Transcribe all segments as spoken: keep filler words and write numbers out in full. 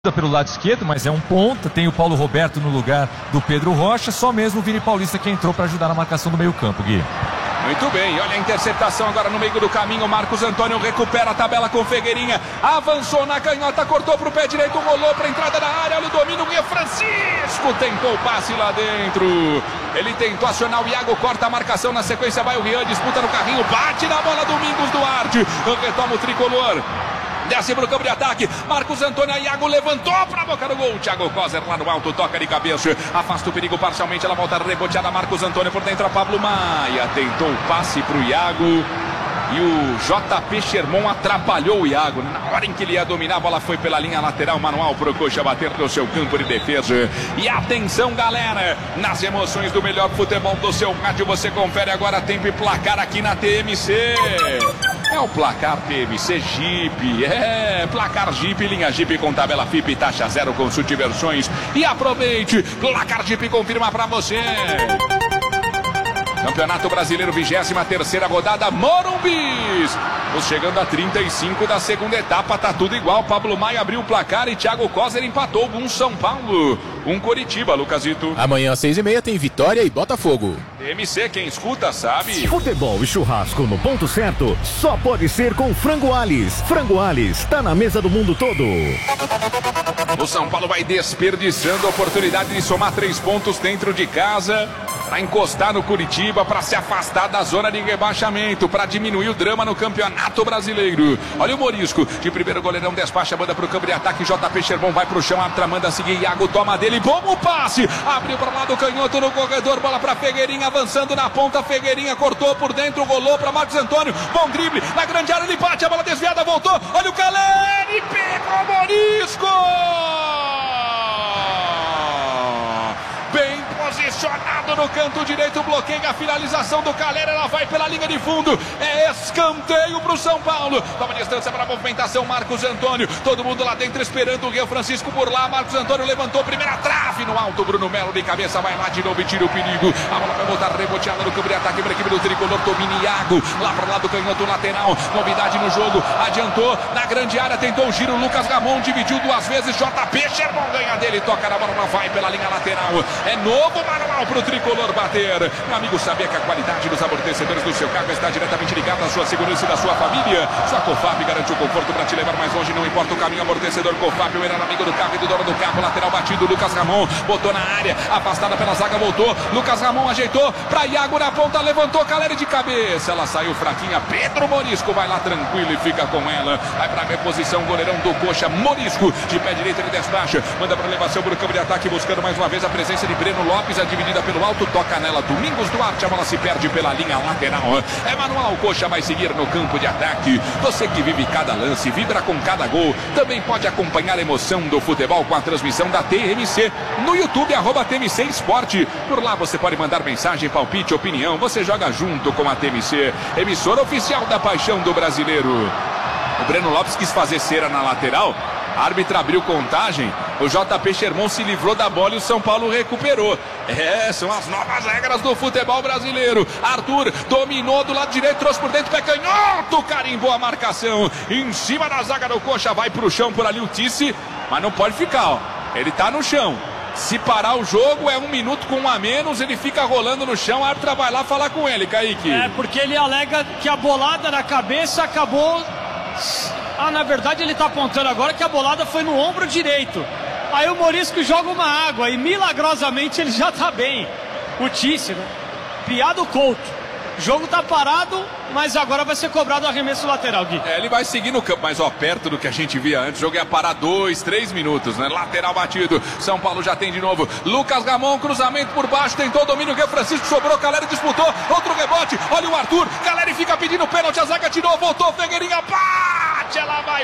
pelo lado esquerdo, mas é um ponta, tem o Paulo Roberto no lugar do Pedro Rocha, só mesmo o Vini Paulista que entrou para ajudar na marcação do meio campo, Gui. Muito bem, olha a interceptação agora no meio do caminho, Marcos Antônio recupera a tabela com Figueirinha, avançou na canhota, cortou para o pé direito, rolou para a entrada da área, olha o domínio, Guia Francisco tentou o passe lá dentro, ele tentou acionar o Iago, corta a marcação, na sequência vai o Rian, disputa no carrinho, bate na bola, Domingos Duarte, retoma o tricolor. Desce para o campo de ataque, Marcos Antônio, Iago levantou para a boca do gol, Thiago Coser lá no alto, toca de cabeça, afasta o perigo parcialmente, ela volta reboteada, Marcos Antônio por dentro, a Pablo Maia, tentou o passe para o Iago, e o J P Sherman atrapalhou o Iago, na hora em que ele ia dominar, a bola foi pela linha lateral, manual para o Coxa bater no seu campo de defesa, e atenção galera, nas emoções do melhor futebol do seu rádio, você confere agora tempo e placar aqui na T M C. É o placar T M C Jeep, é, placar Jeep, linha Jeep com tabela F I P, taxa zero, consulte versões e aproveite, placar Jeep confirma pra você. Campeonato Brasileiro, vigésima terceira rodada, Morumbis. Estamos chegando a trinta e cinco da segunda etapa, tá tudo igual, Pablo Maia abriu o placar e Thiago Coser empatou, um São Paulo, um Coritiba, Lucasito. Amanhã às seis e meia tem Vitória e Botafogo. T M C, quem escuta sabe. Futebol e churrasco no ponto certo só pode ser com Frango Alis. Frango Alis, tá na mesa do mundo todo. O São Paulo vai desperdiçando a oportunidade de somar três pontos dentro de casa, para encostar no Curitiba, para se afastar da zona de rebaixamento, para diminuir o drama no Campeonato Brasileiro. Olha o Morisco, de primeiro goleirão, despacha, manda para o campo de ataque, J P Sherman vai para o chão, Atra manda seguir, Iago toma dele, bom o passe, abriu para lá do canhoto no corredor, bola para Figueirinha, avançando na ponta, Figueirinha cortou por dentro, rolou para Marcos Antônio, bom drible, na grande área ele bate, a bola desviada, voltou, olha o Caleri, pegou o Morisco! Bem posicionado no canto direito, bloqueia a finalização do Caleri, ela vai pela linha de fundo, é escanteio para o São Paulo, toma distância para a movimentação, Marcos Antônio, todo mundo lá dentro esperando o Rio Francisco por lá, Marcos Antônio levantou, primeira trave no alto, Bruno Melo de cabeça, vai lá de novo e tira o perigo, a bola vai voltar reboteada no campo de ataque para a equipe do tricolor, domina Iago, lá para lá do canhoto lateral, novidade no jogo, adiantou, na grande área, tentou o giro, Lucas Ramon dividiu duas vezes, J P Sherman ganha dele, toca na bola, vai pela linha lateral, é novo manual para o tricolor bater. Meu amigo, sabia que a qualidade dos amortecedores do seu carro está diretamente ligada à sua segurança e da sua família? Sua Cofap garante o conforto para te levar mais longe, não importa o caminho. Amortecedor Cofap, o melhor amigo do carro e do dono do carro. Lateral batido, Lucas Ramon botou na área, afastada pela zaga, voltou. Lucas Ramon ajeitou para Iago na ponta, levantou, Caleri de cabeça. Ela saiu fraquinha, Pedro Morisco vai lá tranquilo e fica com ela. Vai para a reposição, goleirão do Coxa, Morisco, de pé direito ele despacha, manda para elevação para o campo de ataque, buscando mais uma vez a presença de Breno Lopes, a dividida pelo alto, toca nela, Domingos Duarte, a bola se perde pela linha lateral. É manual, Coxa vai seguir no campo de ataque. Você que vive cada lance, vibra com cada gol, também pode acompanhar a emoção do futebol com a transmissão da T M C no YouTube, arroba T M C Esporte. Por lá você pode mandar mensagem, palpite, opinião, você joga junto com a T M C, emissora oficial da paixão do brasileiro. O Breno Lopes quis fazer cera na lateral, a árbitra abriu contagem, o J P Sherman se livrou da bola e o São Paulo recuperou. É, são as novas regras do futebol brasileiro. Arthur dominou do lado direito, trouxe por dentro, pé canhoto, carimbou a marcação. Em cima da zaga do Coxa, vai pro chão por ali o Tice, mas não pode ficar, ó. Ele tá no chão. Se parar o jogo, é um minuto com um a menos, ele fica rolando no chão, a árbitra vai lá falar com ele, Kaique. É, porque ele alega que a bolada na cabeça acabou... Ah, na verdade ele tá apontando agora que a bolada foi no ombro direito. Aí o Morisco joga uma água e milagrosamente ele já tá bem. O Tício, né? Piado Couto. O jogo tá parado, mas agora vai ser cobrado o arremesso lateral, Gui. É, ele vai seguir no campo, mas ó, perto do que a gente via antes, o jogo ia parar dois, três minutos, né? Lateral batido, São Paulo já tem de novo. Lucas Ramon, cruzamento por baixo, tentou o domínio, Rio Francisco sobrou, Caleri disputou, outro rebote, olha o Arthur, Caleri fica pedindo pênalti, a zaga tirou, voltou, Figueirinha, bate, ela vai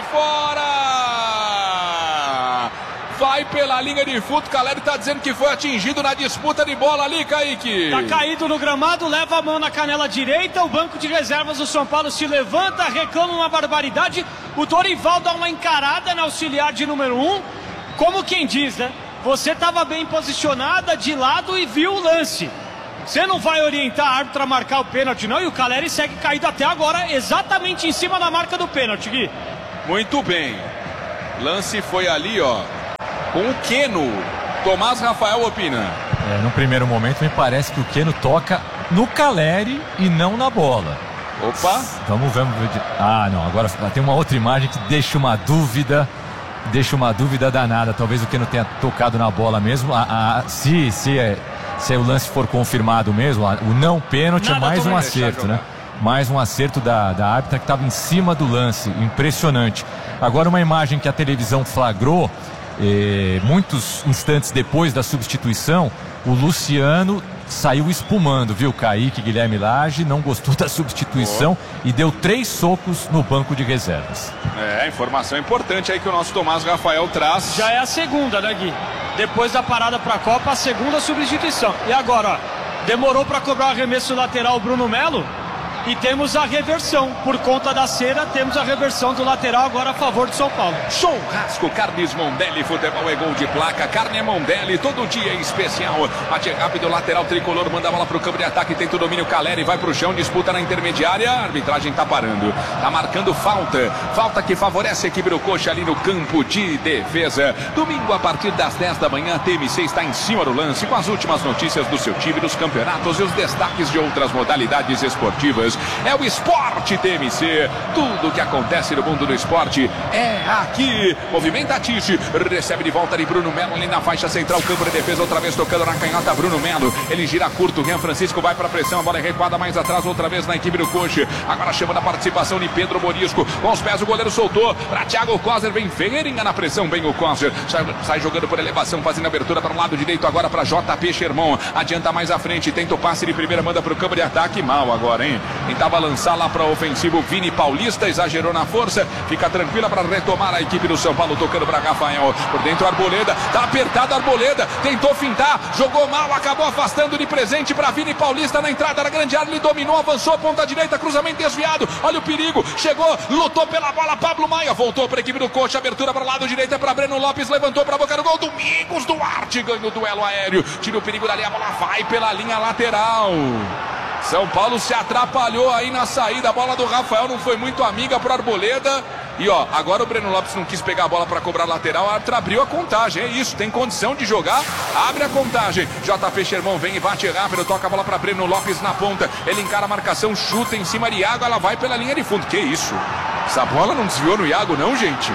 fora! Vai pela linha de fundo, Caleri tá dizendo que foi atingido na disputa de bola ali, Kaique. Tá caído no gramado, leva a mão na canela direita, o banco de reservas do São Paulo se levanta, reclama uma barbaridade, o Dorival dá uma encarada na auxiliar de número um, como quem diz, né? Você tava bem posicionada de lado e viu o lance. Você não vai orientar a árbitra a marcar o pênalti, não, e o Caleri segue caído até agora, exatamente em cima da marca do pênalti, Gui. Muito bem. Lance foi ali, ó. com o Keno. Tomás Rafael opina. É, no primeiro momento me parece que o Keno toca no Caleri e não na bola. Opa! Vamos ver. Ah, não, agora tem uma outra imagem que deixa uma dúvida. Deixa uma dúvida danada. Talvez o Keno tenha tocado na bola mesmo. A, a, se, se, é, se o lance for confirmado mesmo, a, o não pênalti é mais um acerto, né? Mais um acerto da, da árbitra que estava em cima do lance. Impressionante. Agora uma imagem que a televisão flagrou. Eh, muitos instantes depois da substituição, o Luciano saiu espumando, viu? Kaique, Guilherme Lage não gostou da substituição oh. e deu três socos no banco de reservas. É, informação importante aí que o nosso Tomás Rafael traz. Já é a segunda, né, Gui? Depois da parada para a Copa, a segunda substituição. E agora, ó, demorou para cobrar o arremesso lateral o Bruno Melo. E temos a reversão, por conta da cera, temos a reversão do lateral agora a favor de São Paulo. Churrasco, carnes Mondelli, futebol é gol de placa, carne é Mondelli, todo dia é especial. Bate rápido, lateral tricolor, manda a bola pro campo de ataque, tenta o domínio, Caleri vai pro chão, disputa na intermediária, a arbitragem tá parando, tá marcando falta, falta que favorece a equipe do Coxa ali no campo de defesa. Domingo a partir das dez da manhã, a T M C está em cima do lance com as últimas notícias do seu time, dos campeonatos e os destaques de outras modalidades esportivas. É o Esporte T M C. Tudo que acontece no mundo do esporte é aqui. Movimenta a Tite. Recebe de volta de Bruno Melo ali na faixa central. Campo de defesa outra vez tocando na canhota. Bruno Melo. Ele gira curto. Rian Francisco vai para pressão. A bola é recuada mais atrás outra vez na equipe do Coxa. Agora chama a participação de Pedro Morisco. Com os pés o goleiro soltou. Para Thiago Coser. Vem Ferreirinha na pressão. Vem o Coser. Sai, sai jogando por elevação. Fazendo abertura para o lado direito. Agora para J P Sherman. Adianta mais à frente. Tenta o passe de primeira. Manda para o campo de ataque. Mal agora, hein? Tentava lançar lá para o ofensivo Vini Paulista, exagerou na força, fica tranquila para retomar a equipe do São Paulo, tocando para Rafael, por dentro Arboleda, tá apertado Arboleda, tentou fintar, jogou mal, acabou afastando de presente para Vini Paulista na entrada da grande área, ele dominou, avançou, ponta direita, cruzamento desviado, olha o perigo, chegou, lutou pela bola, Pablo Maia, voltou para a equipe do Coxa, abertura para o lado direito, é para Breno Lopes, levantou para a boca do gol, Domingos Duarte ganha o duelo aéreo, tira o perigo dali, a bola vai pela linha lateral. São Paulo se atrapalhou aí na saída, a bola do Rafael não foi muito amiga para Arboleda. E ó, agora o Breno Lopes não quis pegar a bola para cobrar lateral, a árbitra abriu a contagem, é isso, tem condição de jogar, abre a contagem. J P Sherman vem e bate rápido, toca a bola para Breno Lopes na ponta, ele encara a marcação, chuta em cima de Iago, ela vai pela linha de fundo. Que isso? Essa bola não desviou no Iago não, gente?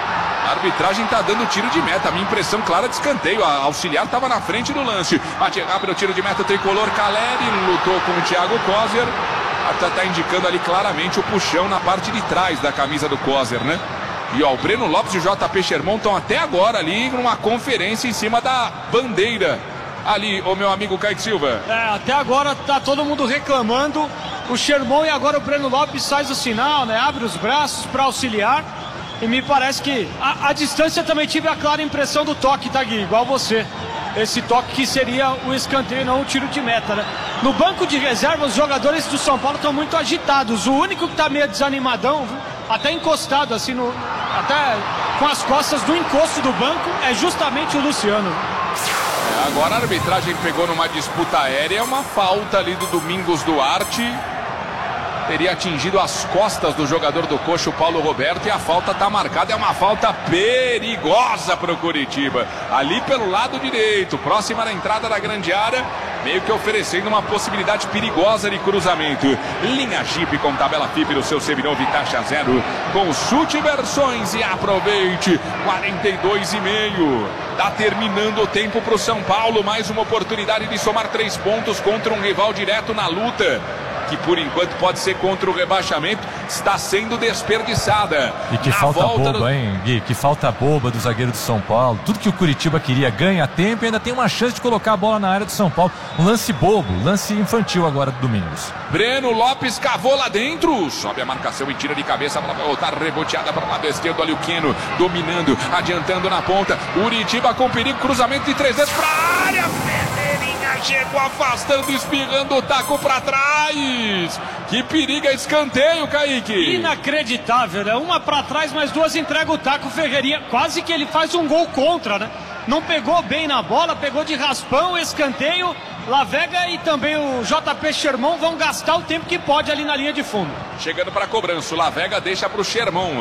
A arbitragem está dando tiro de meta, a minha impressão clara de escanteio, a auxiliar estava na frente do lance, bate rápido, tiro de meta, tricolor, Caleri lutou com o Thiago Coser, está tá indicando ali claramente o puxão na parte de trás da camisa do Coser, né? E ó, o Breno Lopes e o J P Sherman estão até agora ali numa conferência em cima da bandeira, ali, o meu amigo Kaique Silva. É, até agora tá todo mundo reclamando, o Sherman e agora o Breno Lopes faz o sinal, né? Abre os braços para auxiliar. E me parece que a, a distância também tive a clara impressão do toque, tá, Gui? Igual você. Esse toque que seria o escanteio, não o tiro de meta, né? No banco de reserva, os jogadores do São Paulo estão muito agitados. O único que tá meio desanimadão, até encostado, assim, no, até com as costas do encosto do banco, é justamente o Luciano. É, agora a arbitragem pegou numa disputa aérea, uma falta ali do Domingos Duarte. Teria atingido as costas do jogador do Coxa, o Paulo Roberto, e a falta está marcada, é uma falta perigosa para o Curitiba, ali pelo lado direito, próxima da entrada da grande área, meio que oferecendo uma possibilidade perigosa de cruzamento. Linha Jeep com tabela F I P do seu Seminovio e taxa zero, consulte versões e aproveite. Quarenta e dois e meio, tá terminando o tempo para o São Paulo, mais uma oportunidade de somar três pontos contra um rival direto na luta, que por enquanto pode ser contra o rebaixamento, está sendo desperdiçada. E que falta boba, do... hein, Gui? Que falta boba do zagueiro do São Paulo. Tudo que o Curitiba queria, ganha tempo e ainda tem uma chance de colocar a bola na área do São Paulo. Um lance bobo, lance infantil agora do Domingos. Breno Lopes cavou lá dentro, sobe a marcação e tira de cabeça, a bola vai voltar reboteada para o lado esquerdo, ali o Keno dominando, adiantando na ponta. Curitiba com perigo, cruzamento de três dedos para a área. Ferreirinha chegou afastando, espirrando o taco para trás. Que perigo, é escanteio, Kaique. Inacreditável, né? Uma para trás, mas duas entrega o taco. Ferreirinha, quase que ele faz um gol contra, né? Não pegou bem na bola, pegou de raspão, escanteio. Lavega e também o J P Sherman vão gastar o tempo que pode ali na linha de fundo. Chegando para a cobrança, o Lavega deixa para o Sherman.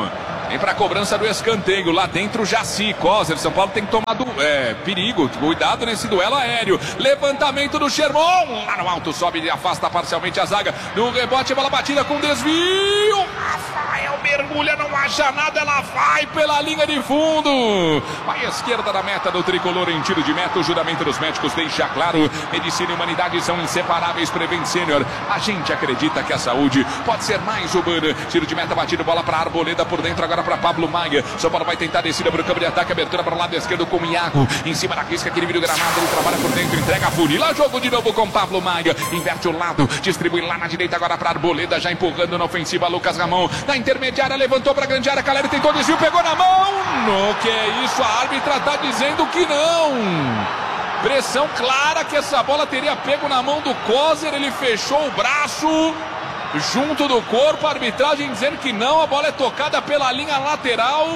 Vem para a cobrança do escanteio. Lá dentro, Jaci, Coser. São Paulo tem que tomar do, é, perigo. Cuidado nesse duelo aéreo. Levantamento do Sherman. Lá no alto, sobe e afasta parcialmente a zaga. No rebote, bola batida com desvio. Rafael mergulha, não acha nada. Ela vai pela linha de fundo. Vai à esquerda da meta do tricolor em tiro de meta. O juramento dos médicos deixa claro. Medicina e humanidade são inseparáveis. Prevent Senior. A gente acredita que a saúde pode ser mais urbana. Tiro de meta batido. Bola para Arboleda por dentro. Agora para Pablo Maia. São Paulo vai tentar descida para o campo de ataque. Abertura para o lado esquerdo com o Iago. Em cima da risca, aquele vídeo gramado. Ele trabalha por dentro. Entrega a Funila. Jogo de novo com Pablo Maia. Inverte o lado. Distribui lá na direita. Agora para Arboleda. Já empurrando na ofensiva. Lucas Ramon. Na intermediária. Levantou para a grande área. Caleri tentou desvio. Pegou na mão. No que é isso? A árbitra está dizendo que não. Pressão clara que essa bola teria pego na mão do Coser. Ele fechou o braço junto do corpo. A arbitragem dizendo que não. A bola é tocada pela linha lateral.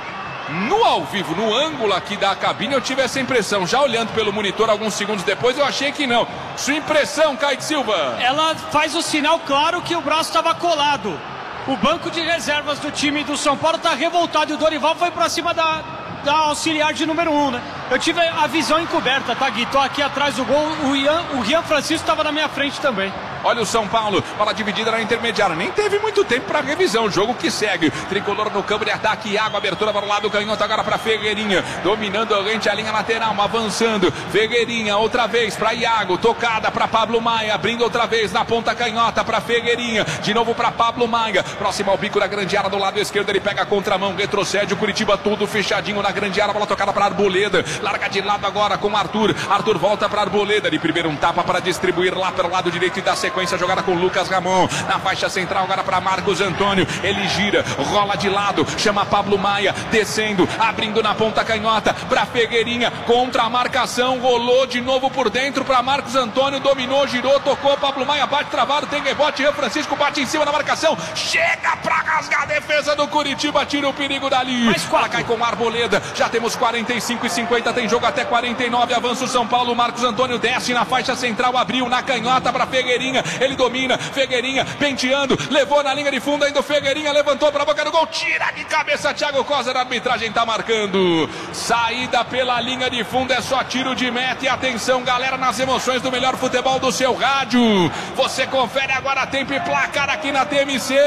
No ao vivo, no ângulo aqui da cabine, eu tive essa impressão. Já olhando pelo monitor alguns segundos depois, eu achei que não. Sua impressão, Kaique Silva? Ela faz o sinal claro que o braço estava colado. O banco de reservas do time do São Paulo está revoltado. E o Dorival foi para cima da, da auxiliar de número um, né? Eu tive a visão encoberta, tá, Gui? Tô aqui atrás do gol. O Ian, o Rian Francisco estava na minha frente também. Olha o São Paulo, bola dividida na intermediária. Nem teve muito tempo para revisão. O jogo que segue. Tricolor no campo de ataque. Iago, abertura para o lado canhoto. Agora para Figueirinha. Dominando a linha lateral. Avançando. Figueirinha outra vez para Iago. Tocada para Pablo Maia. Abrindo outra vez na ponta canhota para Figueirinha. De novo para Pablo Maia. Próximo ao bico da grande área do lado esquerdo. Ele pega a contramão. Retrocede. O Curitiba tudo fechadinho na grande área. Bola tocada para Arboleda. Larga de lado agora com Arthur. Arthur volta para Arboleda. De primeiro um tapa para distribuir lá pelo lado direito e da sequência jogada com Lucas Ramon. Na faixa central agora para Marcos Antônio. Ele gira, rola de lado, chama Pablo Maia, descendo, abrindo na ponta canhota para Figueirinha, contra a marcação, rolou de novo por dentro para Marcos Antônio, dominou, girou, tocou, Pablo Maia bate travado, tem rebote, Ian Francisco bate em cima da marcação, chega para rasgar a defesa do Curitiba, tira o perigo dali. Mais quatro. Ela cai com Arboleda, já temos quarenta e cinco e cinquenta, tem jogo até quarenta e nove, avança o São Paulo, Marcos Antônio desce na faixa central, abriu na canhota para Figueirinha, ele domina, Figueirinha penteando, levou na linha de fundo, ainda o Figueirinha levantou para a boca do gol, tira de cabeça Thiago Coser, a arbitragem tá marcando saída pela linha de fundo, é só tiro de meta. E atenção galera, nas emoções do melhor futebol do seu rádio, você confere agora tempo e placar aqui na T M C.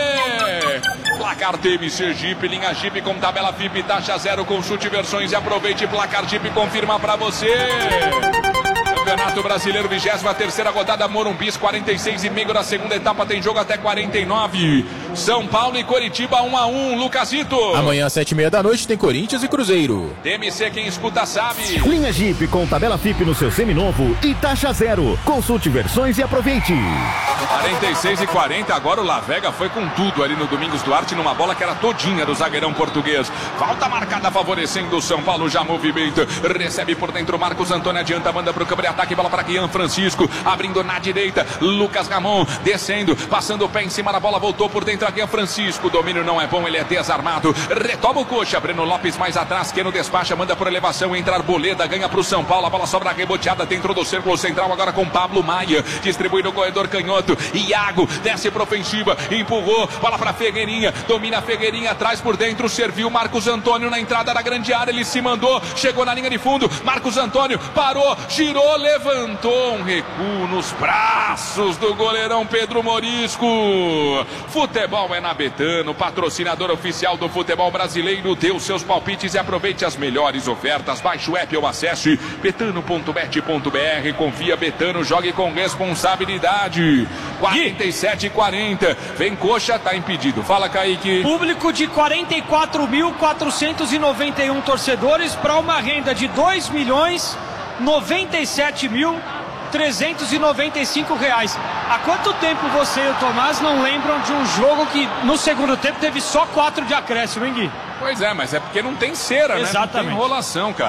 Placar T M C Jeep, linha Jeep com tabela F I P, taxa zero, consulte versões e aproveite. Placar Jeep confirma para você. Campeonato Brasileiro, vigésima terceira rodada, Morumbis, quarenta e seis e meio da segunda etapa, tem jogo até quarenta e nove. São Paulo e Coritiba, um a um, Lucasito. Amanhã, às sete e meia da noite, tem Corinthians e Cruzeiro. T M C, quem escuta sabe. Linha Jeep com tabela F I P no seu seminovo e taxa zero. Consulte versões e aproveite. quarenta e seis e quarenta, agora o Lavega foi com tudo ali no Domingos Duarte, numa bola que era todinha do zagueirão português. Falta marcada favorecendo o São Paulo, já movimenta, recebe por dentro Marcos Antônio, adianta, manda pro campo de ataque, bola para Ian Francisco, abrindo na direita, Lucas Ramon, descendo, passando o pé em cima da bola, voltou por dentro aqui Ian Francisco, o domínio não é bom, ele é desarmado, retoma o coxa, Breno Lopes mais atrás, Keno despacha, manda por elevação, entra Arboleda, ganha pro São Paulo, a bola sobra reboteada dentro do círculo central, agora com Pablo Maia, distribui no corredor canhoto, Iago, desce pra ofensiva, empurrou, bola pra Figueirinha, domina a Figueirinha, atrás por dentro, serviu Marcos Antônio na entrada da grande área, ele se mandou, chegou na linha de fundo, Marcos Antônio, parou, girou, levantou, um recuo nos braços do goleirão Pedro Morisco. Futebol é na Betano, patrocinador oficial do futebol brasileiro, dê os seus palpites e aproveite as melhores ofertas, baixe o app ou acesse betano ponto bet ponto br, confia Betano, jogue com responsabilidade. quarenta e sete e quarenta, vem coxa, tá impedido, fala Kaique. Público de quarenta e quatro mil quatrocentos e noventa e um torcedores para uma renda de dois milhões noventa e sete mil trezentos e noventa e cinco reais. Há quanto tempo você e o Tomás não lembram de um jogo que no segundo tempo teve só quatro de acréscimo, hein, Gui? Pois é, mas é porque não tem cera, Exatamente. né? Não tem enrolação, cara.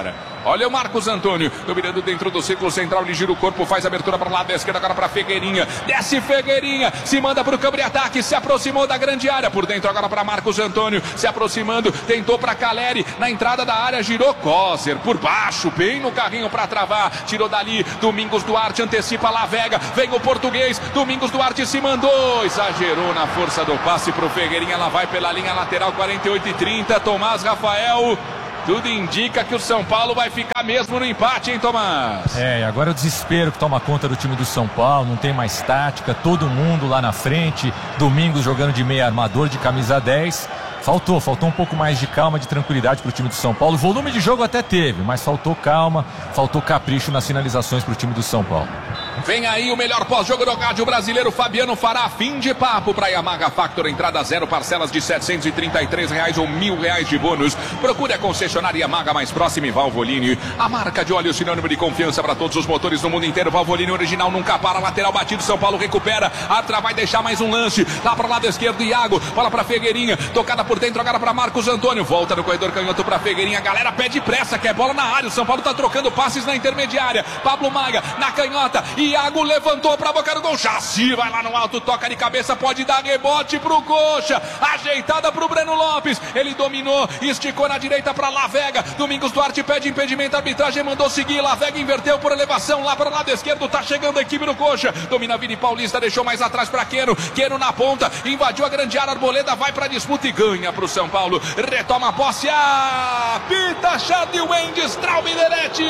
Olha o Marcos Antônio, dominando dentro do círculo central, ele gira o corpo, faz abertura para o lado da esquerda, agora para Figueirinha, desce Figueirinha, se manda para o campo de ataque, se aproximou da grande área, por dentro agora para Marcos Antônio, se aproximando, tentou para Caleri, na entrada da área, girou Coser, por baixo, bem no carrinho para travar, tirou dali, Domingos Duarte antecipa Lavega, vem o português, Domingos Duarte se mandou, exagerou na força do passe para o Figueirinha, ela vai pela linha lateral, quarenta e oito e trinta, Tomás Rafael. Tudo indica que o São Paulo vai ficar mesmo no empate, hein, Tomás? É, agora o desespero que toma conta do time do São Paulo, não tem mais tática, todo mundo lá na frente, Domingos jogando de meia armador, de camisa dez. Faltou, faltou um pouco mais de calma, de tranquilidade para o time do São Paulo. Volume de jogo até teve, mas faltou calma, faltou capricho nas finalizações para o time do São Paulo. Vem aí o melhor pós-jogo do rádio brasileiro, Fabiano fará fim de papo para Yamaha Factor, entrada zero, parcelas de setecentos e trinta e três reais ou mil reais de bônus. Procure a concessionária Yamaha mais próxima em Valvoline. A marca de óleo sinônimo de confiança para todos os motores no mundo inteiro. Valvoline original nunca para, lateral batido, São Paulo recupera. Artra vai deixar mais um lance, lá para o lado esquerdo, Iago, bola para Figueirinha, tocada por dentro agora para Marcos Antônio, volta no corredor canhoto para Figueirinha, a galera pede pressa, quer bola na área, o São Paulo tá trocando passes na intermediária, Pablo Maia na canhota, Iago levantou para boca do gol, Chassi vai lá no alto, toca de cabeça, pode dar rebote pro Coxa, ajeitada pro Breno Lopes, ele dominou, esticou na direita para Lavega, Domingos Duarte pede impedimento, a arbitragem mandou seguir, Lavega inverteu por elevação lá para o lado esquerdo, tá chegando a equipe do Coxa, domina Vini Paulista, deixou mais atrás para Queno, Queno na ponta, invadiu a grande área, Arboleda vai para disputa e ganha pro São Paulo, retoma a posse, a pita Chad Wendes, Traubiderete,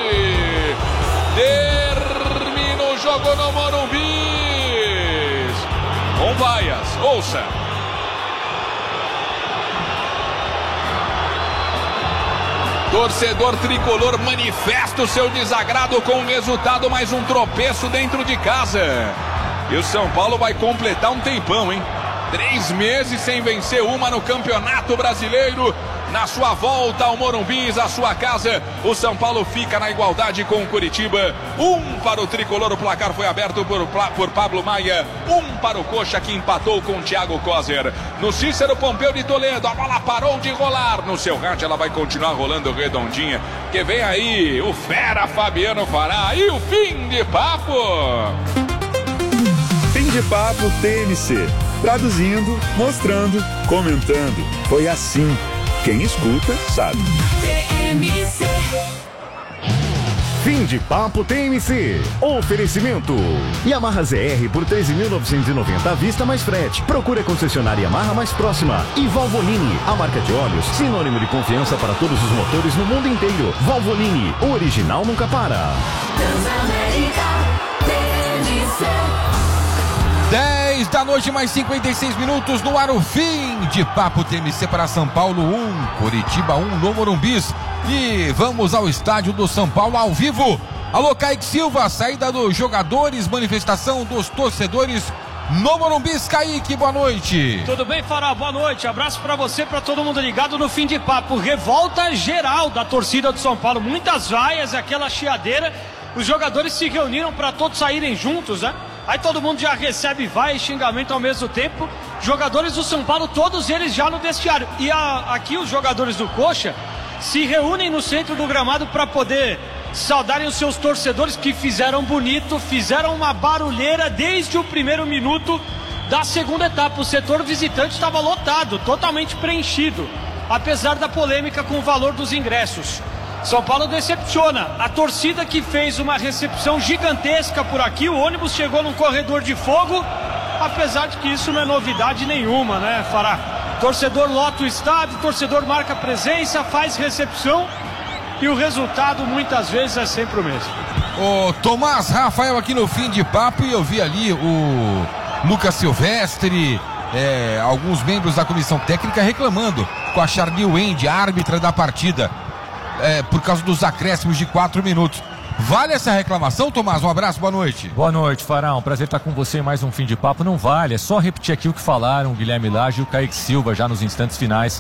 termina o jogo no Morumbi, com vaias, ouça. Torcedor tricolor manifesta o seu desagrado com o resultado, mais um tropeço dentro de casa. E o São Paulo vai completar um tempão, hein? Três meses sem vencer uma no Campeonato Brasileiro. Na sua volta ao Morumbi, a sua casa, o São Paulo fica na igualdade com o Curitiba. Um para o tricolor, o placar foi aberto por, por Pablo Maia. Um para o Coxa, que empatou com o Thiago Coser. No Cícero Pompeu de Toledo, a bola parou de rolar. No seu rádio ela vai continuar rolando redondinha. Que vem aí o fera Fabiano Fará. E o fim de papo. Fim de papo T M C. Traduzindo, mostrando, comentando. Foi assim. Quem escuta, sabe. T M C. Fim de papo T M C. Oferecimento. Yamaha Z R por treze mil novecentos e noventa à vista mais frete. Procure a concessionária Yamaha mais próxima. E Valvoline, a marca de óleos, sinônimo de confiança para todos os motores no mundo inteiro. Valvoline, o original nunca para. Transamérica T M C. dez da noite, mais cinquenta e seis minutos, no ar o fim de papo T M C para São Paulo um, Curitiba um no Morumbis. E vamos ao estádio do São Paulo ao vivo. Alô, Kaique Silva, saída dos jogadores, manifestação dos torcedores no Morumbis. Kaique, boa noite. Tudo bem, Fará? Boa noite. Abraço pra você, pra todo mundo ligado no fim de papo. Revolta geral da torcida do São Paulo. Muitas vaias, aquela chiadeira. Os jogadores se reuniram para todos saírem juntos, né? Aí todo mundo já recebe vai e xingamento ao mesmo tempo. Jogadores do São Paulo, todos eles já no vestiário. E a, aqui os jogadores do Coxa se reúnem no centro do gramado para poder saudarem os seus torcedores que fizeram bonito, fizeram uma barulheira desde o primeiro minuto da segunda etapa. O setor visitante estava lotado, totalmente preenchido, apesar da polêmica com o valor dos ingressos. São Paulo decepciona. A torcida que fez uma recepção gigantesca por aqui, o ônibus chegou num corredor de fogo, apesar de que isso não é novidade nenhuma, né, Fará? Torcedor lota o estádio, torcedor marca presença, faz recepção e o resultado muitas vezes é sempre o mesmo. O Tomás Rafael aqui no fim de papo, e eu vi ali o Lucas Silvestre, é, alguns membros da comissão técnica reclamando com a Charlie Wendy, a árbitra da partida. É, por causa dos acréscimos de quatro minutos. Vale essa reclamação, Tomás? Um abraço, boa noite. Boa noite, Fará. Um prazer estar com você em mais um fim de papo. Não vale, é só repetir aqui o que falaram o Guilherme Lage e o Kaique Silva já nos instantes finais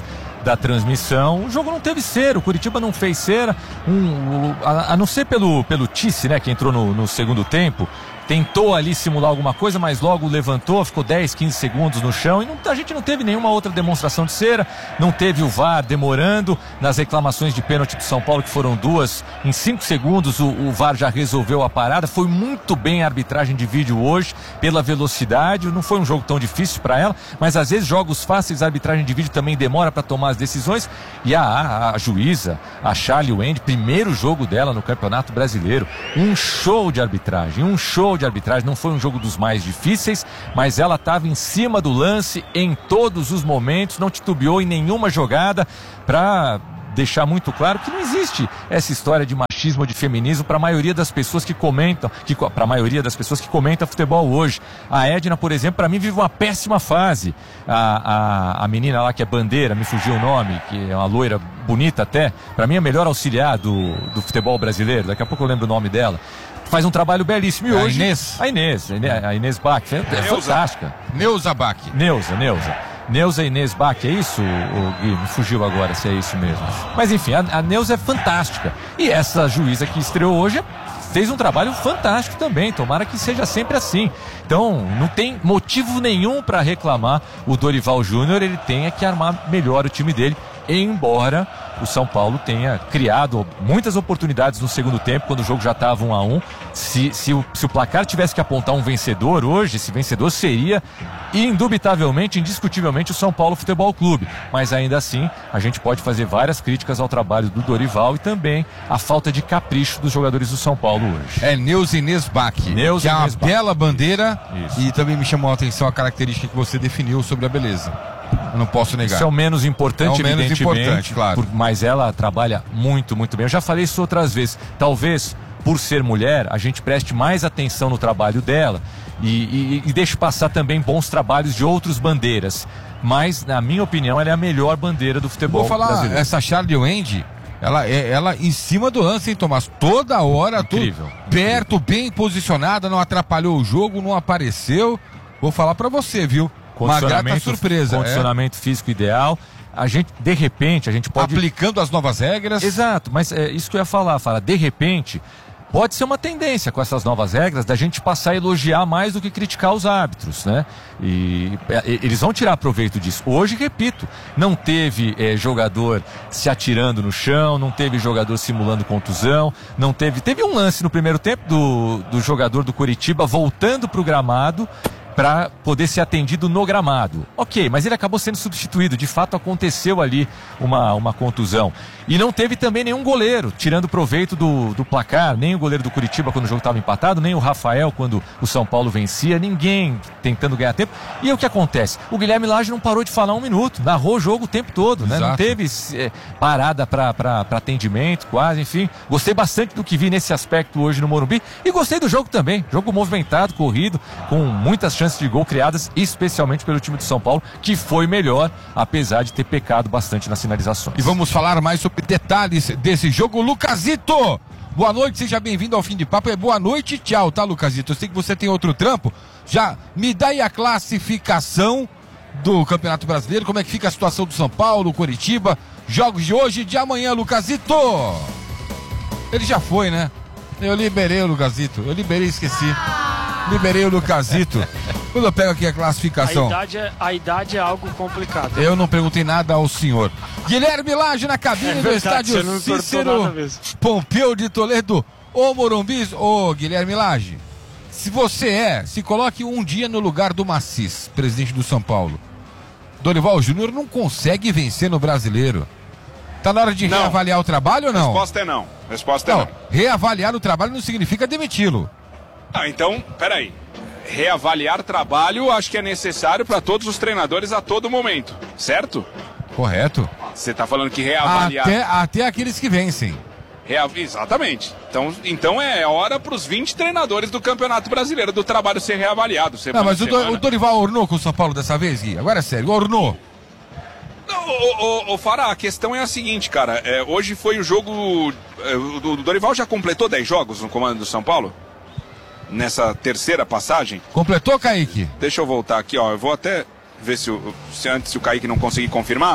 da transmissão, o jogo não teve cera, o Curitiba não fez cera, um, a, a não ser pelo, pelo Tice, né, que entrou no, no segundo tempo, tentou ali simular alguma coisa, mas logo levantou, ficou dez, quinze segundos no chão e não, a gente não teve nenhuma outra demonstração de cera, não teve o V A R demorando nas reclamações de pênalti do São Paulo, que foram duas, em cinco segundos o, o V A R já resolveu a parada. Foi muito bem a arbitragem de vídeo hoje, pela velocidade, não foi um jogo tão difícil para ela, mas às vezes jogos fáceis, a arbitragem de vídeo também demora para tomar as decisões, e a, a, a juíza, a Charlie Wendy, primeiro jogo dela no Campeonato Brasileiro, um show de arbitragem, um show de arbitragem, não foi um jogo dos mais difíceis, mas ela estava em cima do lance em todos os momentos, não titubeou em nenhuma jogada, para deixar muito claro que não existe essa história de machismo ou de feminismo para a maioria das pessoas que comentam, que, para a maioria das pessoas que comentam futebol hoje. A Edna, por exemplo, para mim vive uma péssima fase. A, a, a menina lá que é Bandeira, me fugiu o nome, que é uma loira bonita até, para mim é a melhor auxiliar do, do futebol brasileiro, daqui a pouco eu lembro o nome dela. Faz um trabalho belíssimo. E a hoje Inês. A Inês, a Inês Bach, é, é fantástica. Neuza Bach. Neuza, Neuza. Neuza Inês Bach, é isso, o Gui? Me fugiu agora se é isso mesmo. Mas enfim, a, a Neuza é fantástica. E essa juíza que estreou hoje fez um trabalho fantástico também. Tomara que seja sempre assim. Então, não tem motivo nenhum para reclamar o Dorival Júnior. Ele tem que armar melhor o time dele. Embora o São Paulo tenha criado muitas oportunidades no segundo tempo, quando o jogo já estava um a um. Se, se, o, se o placar tivesse que apontar um vencedor hoje, esse vencedor seria indubitavelmente, indiscutivelmente o São Paulo Futebol Clube. Mas ainda assim, a gente pode fazer várias críticas ao trabalho do Dorival e também a falta de capricho dos jogadores do São Paulo hoje. É Neuza Inês Bach, Neuza que é uma Inês Bach. Bela bandeira. Isso. E também me chamou a atenção a característica que você definiu sobre a beleza. Eu não posso negar. Isso é o menos importante, é o menos evidentemente, importante, claro. Por, mas ela trabalha muito, muito bem. Eu já falei isso outras vezes. Talvez, por ser mulher, a gente preste mais atenção no trabalho dela e, e, e deixe passar também bons trabalhos de outros bandeiras. Mas, na minha opinião, ela é a melhor bandeira do futebol Vou falar, brasileiro. essa Charlie Wendy, ela, ela em cima do lance, hein, Tomás? Toda hora, Incrível. tudo perto, bem posicionada, não atrapalhou o jogo, não apareceu. Vou falar pra você, viu? Uma grata surpresa. Condicionamento é. físico ideal. A gente, de repente, a gente pode... Aplicando as novas regras. Exato, mas é isso que eu ia falar, fala. De repente, pode ser uma tendência com essas novas regras da gente passar a elogiar mais do que criticar os árbitros, né? E, e eles vão tirar proveito disso. Hoje, repito, não teve é, jogador se atirando no chão, não teve jogador simulando contusão, não teve... Teve um lance no primeiro tempo do, do jogador do Coritiba voltando para o gramado para poder ser atendido no gramado. Ok, mas ele acabou sendo substituído. De fato, aconteceu ali uma, uma contusão. E não teve também nenhum goleiro tirando proveito do, do placar, nem o goleiro do Curitiba quando o jogo estava empatado, nem o Rafael quando o São Paulo vencia, ninguém tentando ganhar tempo. E aí o que acontece? O Guilherme Lage não parou de falar um minuto, narrou o jogo o tempo todo, né? Não teve é, parada para atendimento, quase, enfim. Gostei bastante do que vi nesse aspecto hoje no Morumbi e gostei do jogo também. Jogo movimentado, corrido, com muitas chances de gol criadas, especialmente pelo time do São Paulo, que foi melhor, apesar de ter pecado bastante nas finalizações. E vamos falar mais sobre detalhes desse jogo. Lucasito, boa noite, seja bem-vindo ao Fim de Papo. É boa noite, tchau, tá, Lucasito? Eu sei que você tem outro trampo. Já me dá aí a classificação do Campeonato Brasileiro, como é que fica a situação do São Paulo, Coritiba, jogos de hoje e de amanhã, Lucasito. Ele já foi, né? Eu liberei o Lucasito, eu liberei e esqueci. Liberei o Lucasito. Quando eu pego aqui a classificação. A idade, é, a idade é algo complicado. Eu não perguntei nada ao senhor. Guilherme Lage na cabine é verdade, do estádio Cícero Pompeu de Toledo. Ô Morumbi, ô Guilherme Lage, se você é, se coloque um dia no lugar do Macis, presidente do São Paulo. Dorival Júnior não consegue vencer no Brasileiro. Tá na hora de não. reavaliar o trabalho ou não? Resposta é não. Resposta não, é não. Reavaliar o trabalho não significa demiti-lo. Ah, então, peraí. Reavaliar trabalho acho que é necessário para todos os treinadores a todo momento, certo? Correto. Você tá falando que reavaliar... Até, até aqueles que vencem. Rea... Exatamente. Então, então é hora para os vinte treinadores do Campeonato Brasileiro do trabalho ser reavaliado. Não, mas o, do, o Dorival ornou com o São Paulo dessa vez, Gui? Agora é sério, ornou. Ô, ô, ô Fará, a questão é a seguinte, cara. É, hoje foi o jogo... É, o Dorival já completou dez jogos no comando do São Paulo? Nessa terceira passagem. Completou, Kaique? Deixa eu voltar aqui, ó. Eu vou até ver se, o, se antes se o Kaique não conseguir confirmar.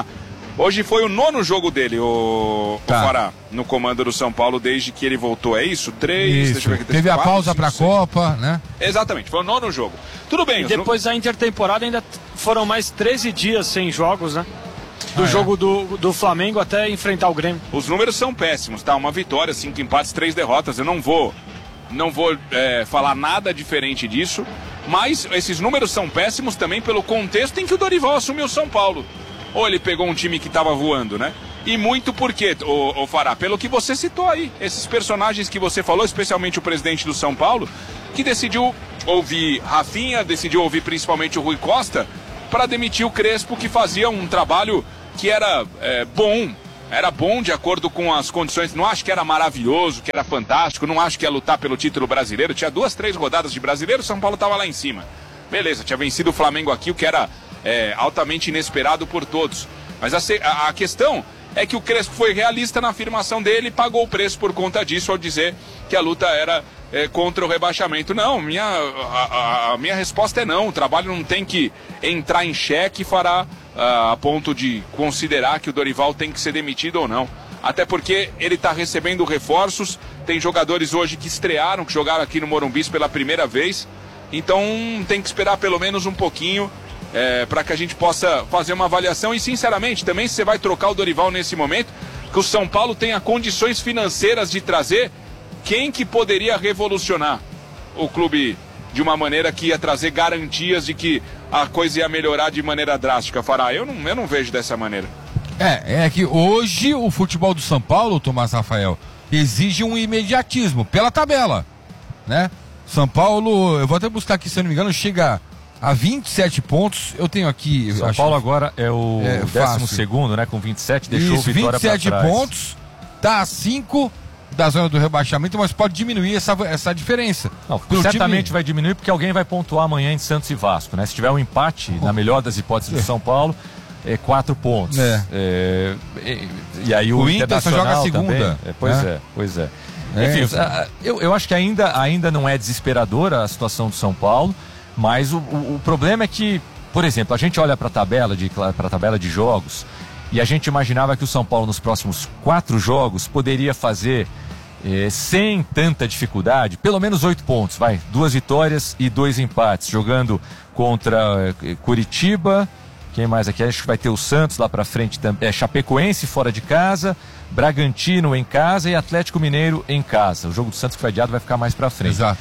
Hoje foi o nono jogo dele, o, Tá. o Fará, no comando do São Paulo desde que ele voltou. É isso? Três, Isso. deixa eu ver aqui, Teve a quatro, pausa cinco, pra seis. Copa, né? Exatamente, foi o nono jogo. Tudo bem. E os depois da intertemporada ainda foram mais treze dias sem jogos, né? Do Ah, é? jogo do, do Flamengo até enfrentar o Grêmio. Os números são péssimos, tá? Uma vitória, cinco empates, três derrotas. Eu não vou, não vou é, falar nada diferente disso. Mas esses números são péssimos também pelo contexto em que o Dorival assumiu o São Paulo. Ou ele pegou um time que estava voando, né? E muito porque, o, o Fará, pelo que você citou aí, esses personagens que você falou, especialmente o presidente do São Paulo, que decidiu ouvir Rafinha, decidiu ouvir principalmente o Rui Costa, para demitir o Crespo, que fazia um trabalho que era é, bom, era bom de acordo com as condições. Não acho que era maravilhoso, que era fantástico, não acho que ia lutar pelo título brasileiro. Tinha duas, três rodadas de brasileiro, o São Paulo estava lá em cima. Beleza, tinha vencido o Flamengo aqui, o que era é, altamente inesperado por todos. Mas a, a, a questão é que o Crespo foi realista na afirmação dele e pagou o preço por conta disso ao dizer que a luta era é, contra o rebaixamento. Não, minha, a, a, a minha resposta é não. O trabalho não tem que entrar em xeque e fará a, a ponto de considerar que o Dorival tem que ser demitido ou não. Até porque ele está recebendo reforços, tem jogadores hoje que estrearam, que jogaram aqui no Morumbi pela primeira vez. Então tem que esperar pelo menos um pouquinho é, para que a gente possa fazer uma avaliação. E sinceramente, também se você vai trocar o Dorival nesse momento, que o São Paulo tenha condições financeiras de trazer quem que poderia revolucionar o clube de uma maneira que ia trazer garantias de que a coisa ia melhorar de maneira drástica. Fará, eu não, eu não vejo dessa maneira. É, é que hoje o futebol do São Paulo, Tomás Rafael, exige um imediatismo pela tabela, né? São Paulo, eu vou até buscar aqui, se eu não me engano, chega a vinte e sete pontos. Eu tenho aqui. São acho, Paulo agora é o é, décimo segundo, né? Com vinte e sete, deixou Isso, o Vitória vinte e sete pra trás. pontos, tá a cinco da zona do rebaixamento, mas pode diminuir essa, essa diferença. Não, Pro certamente time... vai diminuir porque alguém vai pontuar amanhã em Santos e Vasco, né? Se tiver um empate, na melhor das hipóteses do São Paulo, é quatro pontos. É. É, e, e aí o, O Inter só joga a segunda. Também, é, pois né? é, pois é. É, Enfim, é. eu, eu acho que ainda, ainda não é desesperadora a situação do São Paulo, mas o, o, o problema é que, por exemplo, a gente olha para a tabela de para a tabela de jogos e a gente imaginava que o São Paulo nos próximos quatro jogos poderia fazer eh, sem tanta dificuldade, pelo menos oito pontos, vai, duas vitórias e dois empates, jogando contra eh, Curitiba. Quem mais aqui? Acho que vai ter o Santos lá pra frente também. É, Chapecoense fora de casa, Bragantino em casa e Atlético Mineiro em casa. O jogo do Santos que foi adiado vai ficar mais pra frente. Exato.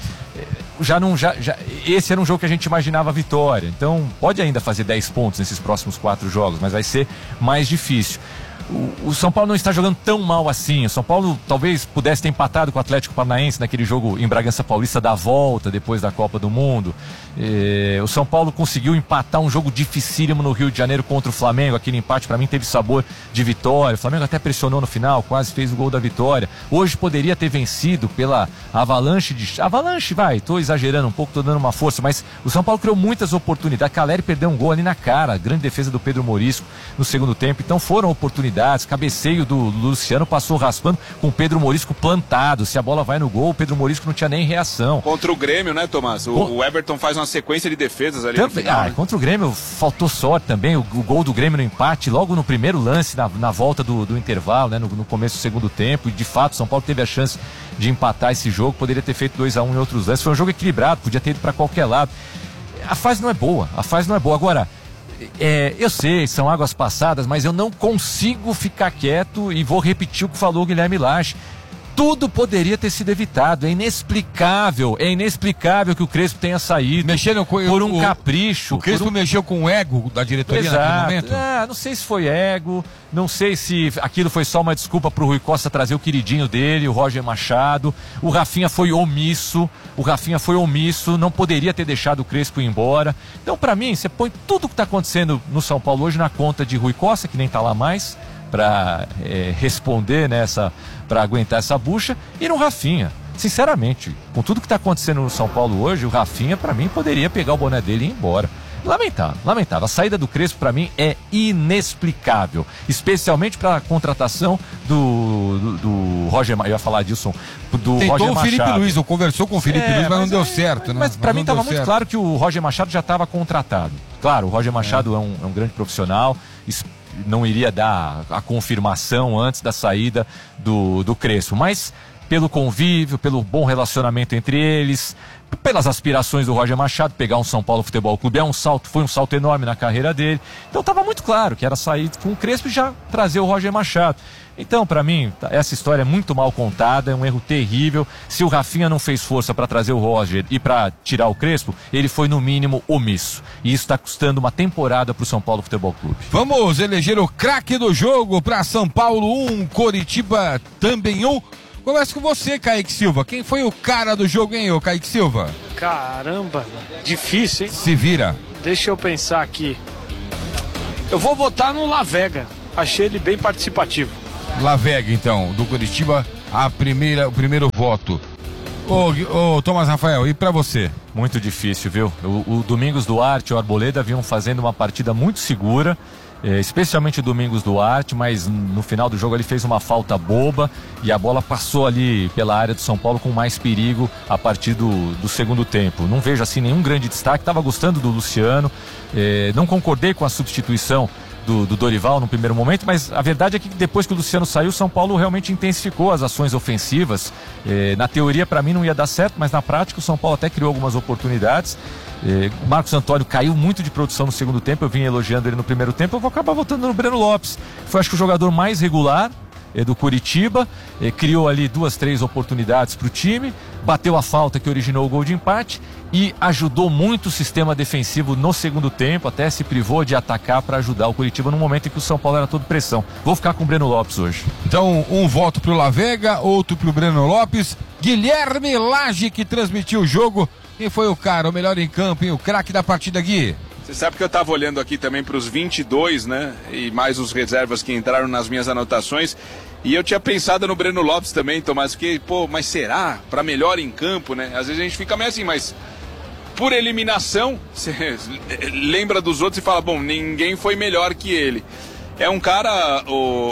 Já não, já, já, esse era um jogo que a gente imaginava vitória. Então pode ainda fazer dez pontos nesses próximos quatro jogos, mas vai ser mais difícil. O, o São Paulo não está jogando tão mal assim. O São Paulo talvez pudesse ter empatado com o Atlético Paranaense naquele jogo em Bragança Paulista da volta, depois da Copa do Mundo. É, o São Paulo conseguiu empatar um jogo dificílimo no Rio de Janeiro contra o Flamengo. Aquele empate para mim teve sabor de vitória. O Flamengo até pressionou no final, quase fez o gol da vitória. Hoje poderia ter vencido pela avalanche de... Avalanche, vai, estou exagerando um pouco, estou dando uma força, mas o São Paulo criou muitas oportunidades. Caleri perdeu um gol ali na cara, grande defesa do Pedro Morisco no segundo tempo. Então foram oportunidades. Cabeceio do Luciano passou raspando com o Pedro Morisco plantado. Se a bola vai no gol, o Pedro Morisco não tinha nem reação. Contra o Grêmio, né, Tomás? O, o Everton faz uma sequência de defesas ali Também, no final. ah, né? Contra o Grêmio faltou sorte também. O, o gol do Grêmio no empate, logo no primeiro lance, na, na volta do, do intervalo, né, no, no começo do segundo tempo. E de fato, o São Paulo teve a chance de empatar esse jogo. Poderia ter feito dois a um em outros lances. Foi um jogo equilibrado, podia ter ido para qualquer lado. A fase não é boa, a fase não é boa. Agora, É, eu sei, são águas passadas, mas eu não consigo ficar quieto e vou repetir o que falou o Guilherme Lage. Tudo poderia ter sido evitado. É inexplicável, é inexplicável que o Crespo tenha saído Mexeram com, por um o, capricho. O Crespo um... mexeu com o ego da diretoria Exato. naquele momento? Ah, não sei se foi ego, não sei se aquilo foi só uma desculpa pro Rui Costa trazer o queridinho dele, o Roger Machado. O Rafinha foi omisso, o Rafinha foi omisso, não poderia ter deixado o Crespo ir embora. Então, pra mim, você põe tudo que tá acontecendo no São Paulo hoje na conta de Rui Costa, que nem tá lá mais, para é, responder nessa, para aguentar essa bucha, e no Rafinha. Sinceramente, com tudo que está acontecendo no São Paulo hoje, o Rafinha, para mim, poderia pegar o boné dele e ir embora. Lamentável, lamentável. A saída do Crespo, para mim, é inexplicável. Especialmente para a contratação do, do, do Roger, eu ia falar disso, do Tentou Roger o Felipe Machado. Luiz, ou conversou com o Felipe É, Luiz, mas, mas não deu é, certo. Mas, né? para mim não deu estava muito certo. claro que o Roger Machado já estava contratado. Claro, o Roger Machado é, é, um, é um grande profissional, não iria dar a confirmação antes da saída do, do Crespo, mas pelo convívio, pelo bom relacionamento entre eles, pelas aspirações do Roger Machado, pegar um São Paulo Futebol Clube é um salto, foi um salto enorme na carreira dele, então estava muito claro que era sair com o Crespo e já trazer o Roger Machado. Então, para mim, essa história é muito mal contada, é um erro terrível. Se o Rafinha não fez força para trazer o Roger e para tirar o Crespo, ele foi no mínimo omisso. E isso está custando uma temporada para o São Paulo Futebol Clube. Vamos eleger o craque do jogo para São Paulo um, Coritiba também um. Começa com você, Kaique Silva. Quem foi o cara do jogo, hein, ô Kaique Silva? Caramba, difícil, hein? Se vira. Deixa eu pensar aqui. Eu vou votar no Lavega. Achei ele bem participativo. Lavega, então, do Coritiba, a primeira, o primeiro voto. Ô, ô Thomas Rafael, e pra você? Muito difícil, viu? O, o Domingos Duarte e o Arboleda vinham fazendo uma partida muito segura, eh, especialmente o Domingos Duarte, mas no final do jogo ele fez uma falta boba e a bola passou ali pela área do São Paulo com mais perigo a partir do, do segundo tempo. Não vejo assim nenhum grande destaque, estava gostando do Luciano, eh, não concordei com a substituição Do, do Dorival no primeiro momento, mas a verdade é que depois que o Luciano saiu, o São Paulo realmente intensificou as ações ofensivas. Eh, na teoria, para mim, não ia dar certo, mas na prática o São Paulo até criou algumas oportunidades. Eh, Marcos Antônio caiu muito de produção no segundo tempo, eu vim elogiando ele no primeiro tempo, eu vou acabar votando no Breno Lopes. Foi, acho que, o jogador mais regular eh, do Coritiba, eh, criou ali duas, três oportunidades para o time, bateu a falta que originou o gol de empate e ajudou muito o sistema defensivo no segundo tempo, até se privou de atacar para ajudar o Coritiba no momento em que o São Paulo era todo pressão. Vou ficar com o Breno Lopes hoje. Então, um voto pro Lavega, outro pro Breno Lopes. Guilherme Lage, que transmitiu o jogo. Quem foi o cara, o melhor em campo, hein? O craque da partida, Gui? Você sabe que eu estava olhando aqui também para os vinte e dois, né? E mais os reservas que entraram nas minhas anotações. E eu tinha pensado no Breno Lopes também, Tomás, que, pô, mas será? Para melhor em campo, né? Às vezes a gente fica meio assim, mas por eliminação, você lembra dos outros e fala, bom, ninguém foi melhor que ele. É um cara,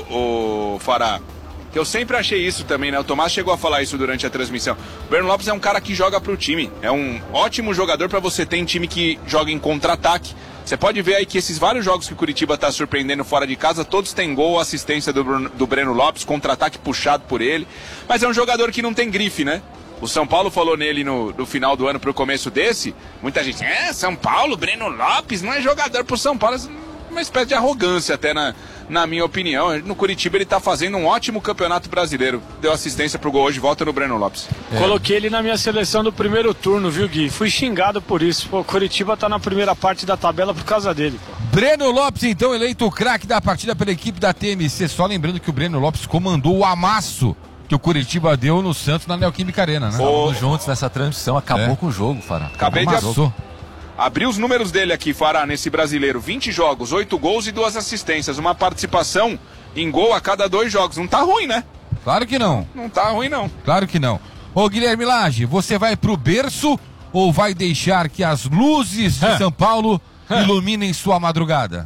o, o Fará, que eu sempre achei isso também, né? O Tomás chegou a falar isso durante a transmissão. O Breno Lopes é um cara que joga pro time. É um ótimo jogador para você ter em time que joga em contra-ataque. Você pode ver aí que esses vários jogos que o Curitiba tá surpreendendo fora de casa, todos têm gol, assistência do, Bruno, do Breno Lopes, contra-ataque puxado por ele. Mas é um jogador que não tem grife, né? O São Paulo falou nele no, no final do ano pro começo desse. Muita gente, é, São Paulo, Breno Lopes não é jogador pro São Paulo. Uma espécie de arrogância até na, na minha opinião. No Curitiba ele tá fazendo um ótimo campeonato brasileiro. Deu assistência pro gol hoje, volta no Breno Lopes. É. Coloquei ele na minha seleção do primeiro turno, viu, Gui? Fui xingado por isso. Pô, o Curitiba tá na primeira parte da tabela por causa dele, pô. Breno Lopes, então, eleito o craque da partida pela equipe da T M C. Só lembrando que o Breno Lopes comandou o amasso que o Curitiba deu no Santos na Neoquímica Arena, né? Estávamos juntos nessa transmissão, acabou é. com o jogo, Fará. Acabei Amassou. de abrir os números dele aqui, Fará, nesse brasileiro. vinte jogos, oito gols e duas assistências. Uma participação em gol a cada dois jogos. Não tá ruim, né? Claro que não. Não tá ruim, não. Claro que não. Ô, Guilherme Lage, você vai pro berço ou vai deixar que as luzes de é. São Paulo é. iluminem sua madrugada?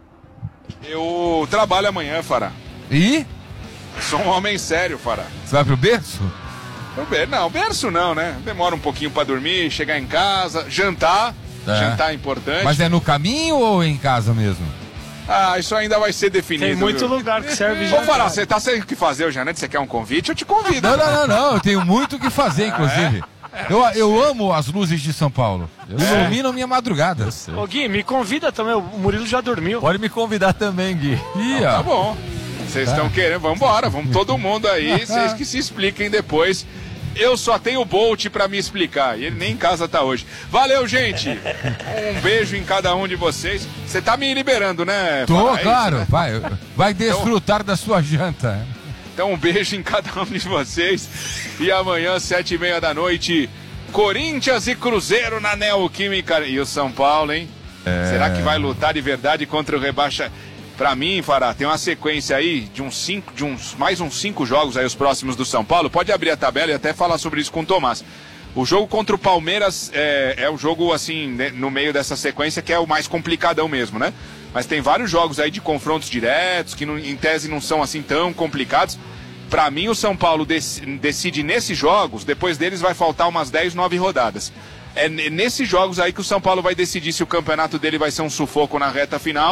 Eu trabalho amanhã, Fará. E? Sou um homem sério, Fará. Você vai pro berço? Não, berço não, né? Demora um pouquinho pra dormir, chegar em casa, jantar. É. Jantar é importante. Mas é no caminho ou em casa mesmo? Ah, isso ainda vai ser definido. Tem muito viu? lugar que serve jantar. Ô, Fará, você tá sem o que fazer hoje, né? Você quer um convite? Eu te convido. Não, não, não, não. Eu tenho muito o que fazer, inclusive. Ah, é? eu, eu amo as luzes de São Paulo. Iluminam minha madrugada. Ô, Gui, me convida também. O Murilo já dormiu. Pode me convidar também, Gui. Ih, ó. Tá bom. Vocês estão tá. querendo, vamos embora, vamos todo mundo aí, vocês que se expliquem depois. Eu só tenho o Bolt pra me explicar, e ele nem em casa tá hoje. Valeu, gente! Um beijo em cada um de vocês. Você tá me liberando, né? Tô, Fará, claro, é isso, né? vai, vai desfrutar então, da sua janta. Então um beijo em cada um de vocês. E amanhã, sete e meia da noite, Corinthians e Cruzeiro na Neoquímica. E o São Paulo, hein? É... Será que vai lutar de verdade contra o rebaixa? Pra mim, Fará, tem uma sequência aí de uns cinco, de uns mais uns cinco jogos aí os próximos do São Paulo. Pode abrir a tabela e até falar sobre isso com o Tomás. O jogo contra o Palmeiras é, é o jogo assim, né, no meio dessa sequência que é o mais complicadão mesmo, né? Mas tem vários jogos aí de confrontos diretos que não, em tese não são assim tão complicados. Pra mim, o São Paulo dec, decide nesses jogos, depois deles vai faltar umas dez, nove rodadas. É nesses jogos aí que o São Paulo vai decidir se o campeonato dele vai ser um sufoco na reta final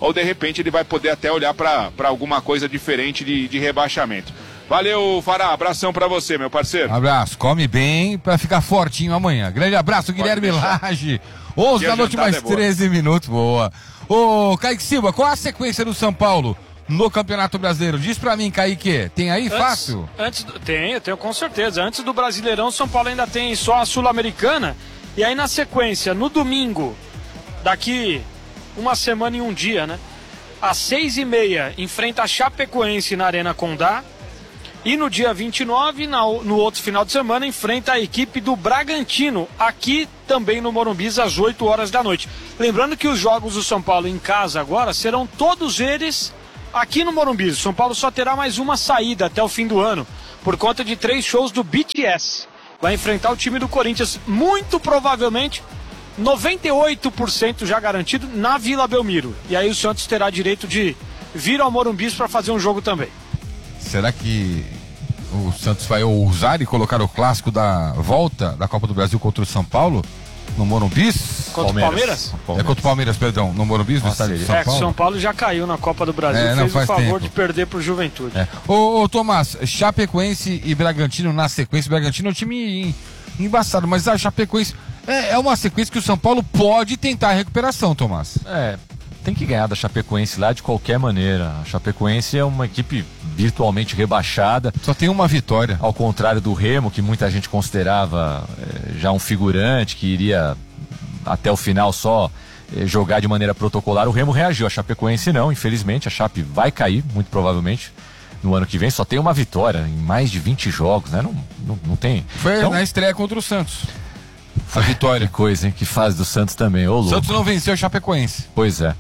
ou de repente ele vai poder até olhar para alguma coisa diferente de, de rebaixamento. Valeu, Fará, abração pra você, meu parceiro. Abraço, come bem pra ficar fortinho amanhã. Grande abraço, Guilherme Lage. onze da noite, mais treze minutos, boa. Ô, Kaique Silva, qual a sequência do São Paulo no Campeonato Brasileiro? Diz pra mim, Kaique, tem aí antes, fácil? Antes, tem, eu tenho com certeza. Antes do Brasileirão, São Paulo ainda tem só a Sul-Americana. E aí na sequência, no domingo, daqui uma semana e um dia, né? Às seis e meia, enfrenta a Chapecoense na Arena Condá. E no dia vinte e nove, na, no outro final de semana, enfrenta a equipe do Bragantino, aqui também no Morumbi, às oito horas da noite. Lembrando que os jogos do São Paulo em casa agora serão todos eles aqui no Morumbi. O São Paulo só terá mais uma saída até o fim do ano, por conta de três shows do B T S. Vai enfrentar o time do Corinthians, muito provavelmente, noventa e oito por cento já garantido, na Vila Belmiro. E aí o Santos terá direito de vir ao Morumbi para fazer um jogo também. Será que o Santos vai ousar e colocar o clássico da volta da Copa do Brasil contra o São Paulo no Morumbi? Contra o Palmeiras? É contra o Palmeiras, perdão, no Morumbi, no estádio de São Paulo. É que São Paulo já caiu na Copa do Brasil, é, não, fez o favor tempo. de perder pro Juventude. É. Ô, ô, Tomás, Chapecoense e Bragantino na sequência. Bragantino é um time embaçado, mas a Chapecoense é, é uma sequência que o São Paulo pode tentar a recuperação, Tomás. É, tem que ganhar da Chapecoense lá de qualquer maneira. A Chapecoense é uma equipe virtualmente rebaixada. Só tem uma vitória. Ao contrário do Remo, que muita gente considerava é, já um figurante, que iria até o final só é, jogar de maneira protocolar. O Remo reagiu, a Chapecoense não, infelizmente. A Chape vai cair, muito provavelmente, no ano que vem. Só tem uma vitória em mais de vinte jogos, né? Não, não, não tem. Foi então, na estreia contra o Santos. A vitória. Que coisa, hein? Que fase do Santos também. Ô, o Santos não venceu a Chapecoense. Pois é.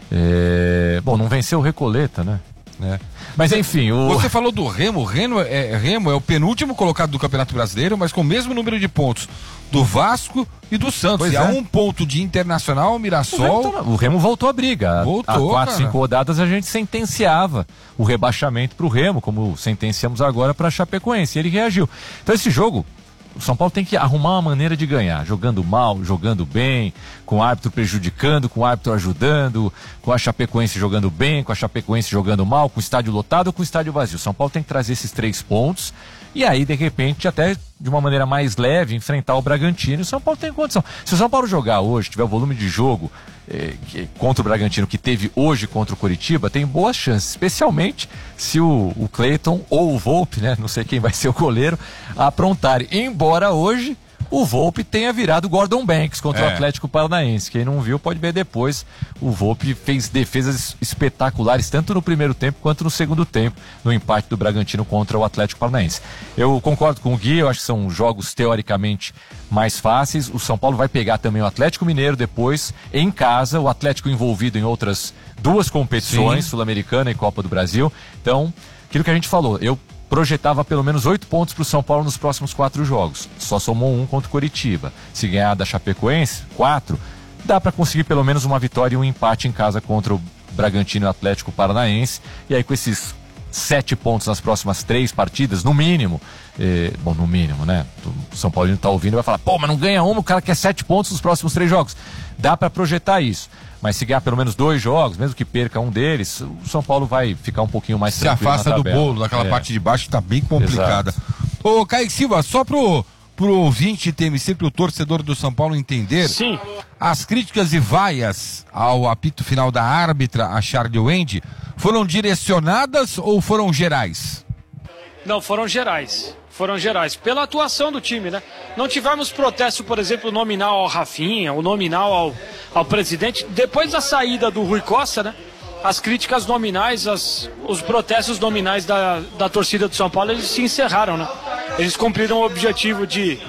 é... Bom, não venceu o Recoleta, né? É. Mas enfim, o... Você falou do Remo. O Remo é, Remo é o penúltimo colocado do Campeonato Brasileiro, mas com o mesmo número de pontos do Vasco e do Santos. Pois e é. há um ponto de Internacional, Mirassol. O Remo, tá... o Remo voltou à briga. Voltou, Há quatro, cara. cinco rodadas a gente sentenciava o rebaixamento pro Remo, como sentenciamos agora para a Chapecoense. E ele reagiu. Então esse jogo, o São Paulo tem que arrumar uma maneira de ganhar, jogando mal, jogando bem, com o árbitro prejudicando, com o árbitro ajudando, com a Chapecoense jogando bem, com a Chapecoense jogando mal, com o estádio lotado ou com o estádio vazio. O São Paulo tem que trazer esses três pontos e aí, de repente, até de uma maneira mais leve, enfrentar o Bragantino. E o São Paulo tem condição. Se o São Paulo jogar hoje, tiver o volume de jogo eh, que, contra o Bragantino que teve hoje contra o Coritiba, tem boas chances, especialmente se o, o Cleiton ou o Volpe, né, não sei quem vai ser o goleiro, aprontarem. Embora hoje o Volpe tenha virado Gordon Banks contra É. o Atlético Paranaense. Quem não viu pode ver depois. O Volpe fez defesas espetaculares, tanto no primeiro tempo quanto no segundo tempo, no empate do Bragantino contra o Atlético Paranaense. Eu concordo com o Gui, eu acho que são jogos teoricamente mais fáceis. O São Paulo vai pegar também o Atlético Mineiro depois, em casa, o Atlético envolvido em outras duas competições, Sim. Sul-Americana e Copa do Brasil. Então, aquilo que a gente falou, eu projetava pelo menos oito pontos para o São Paulo nos próximos quatro jogos. Só somou um contra o Coritiba. Se ganhar da Chapecoense, quatro, dá para conseguir pelo menos uma vitória e um empate em casa contra o Bragantino e o Atlético Paranaense. E aí com esses sete pontos nas próximas três partidas, no mínimo, eh, bom, no mínimo, né? O São Paulino tá ouvindo e vai falar, pô, mas não ganha uma, o cara quer sete pontos nos próximos três jogos. Dá para projetar isso. Mas se ganhar pelo menos dois jogos, mesmo que perca um deles, o São Paulo vai ficar um pouquinho mais Se afasta do bolo, daquela é. parte de baixo que tá bem complicada. Exato. Ô, Kaique Silva, só pro, pro ouvinte T M C, pro torcedor do São Paulo entender. Sim. As críticas e vaias ao apito final da árbitra, a Charlie Wendy, foram direcionadas ou foram gerais? Não, foram gerais. Foram gerais. Pela atuação do time, né? Não tivemos protesto, por exemplo, nominal ao Rafinha, ou nominal ao, ao presidente. Depois da saída do Rui Costa, né? As críticas nominais, as, os protestos nominais da, da torcida do São Paulo, eles se encerraram, né? Eles cumpriram o objetivo de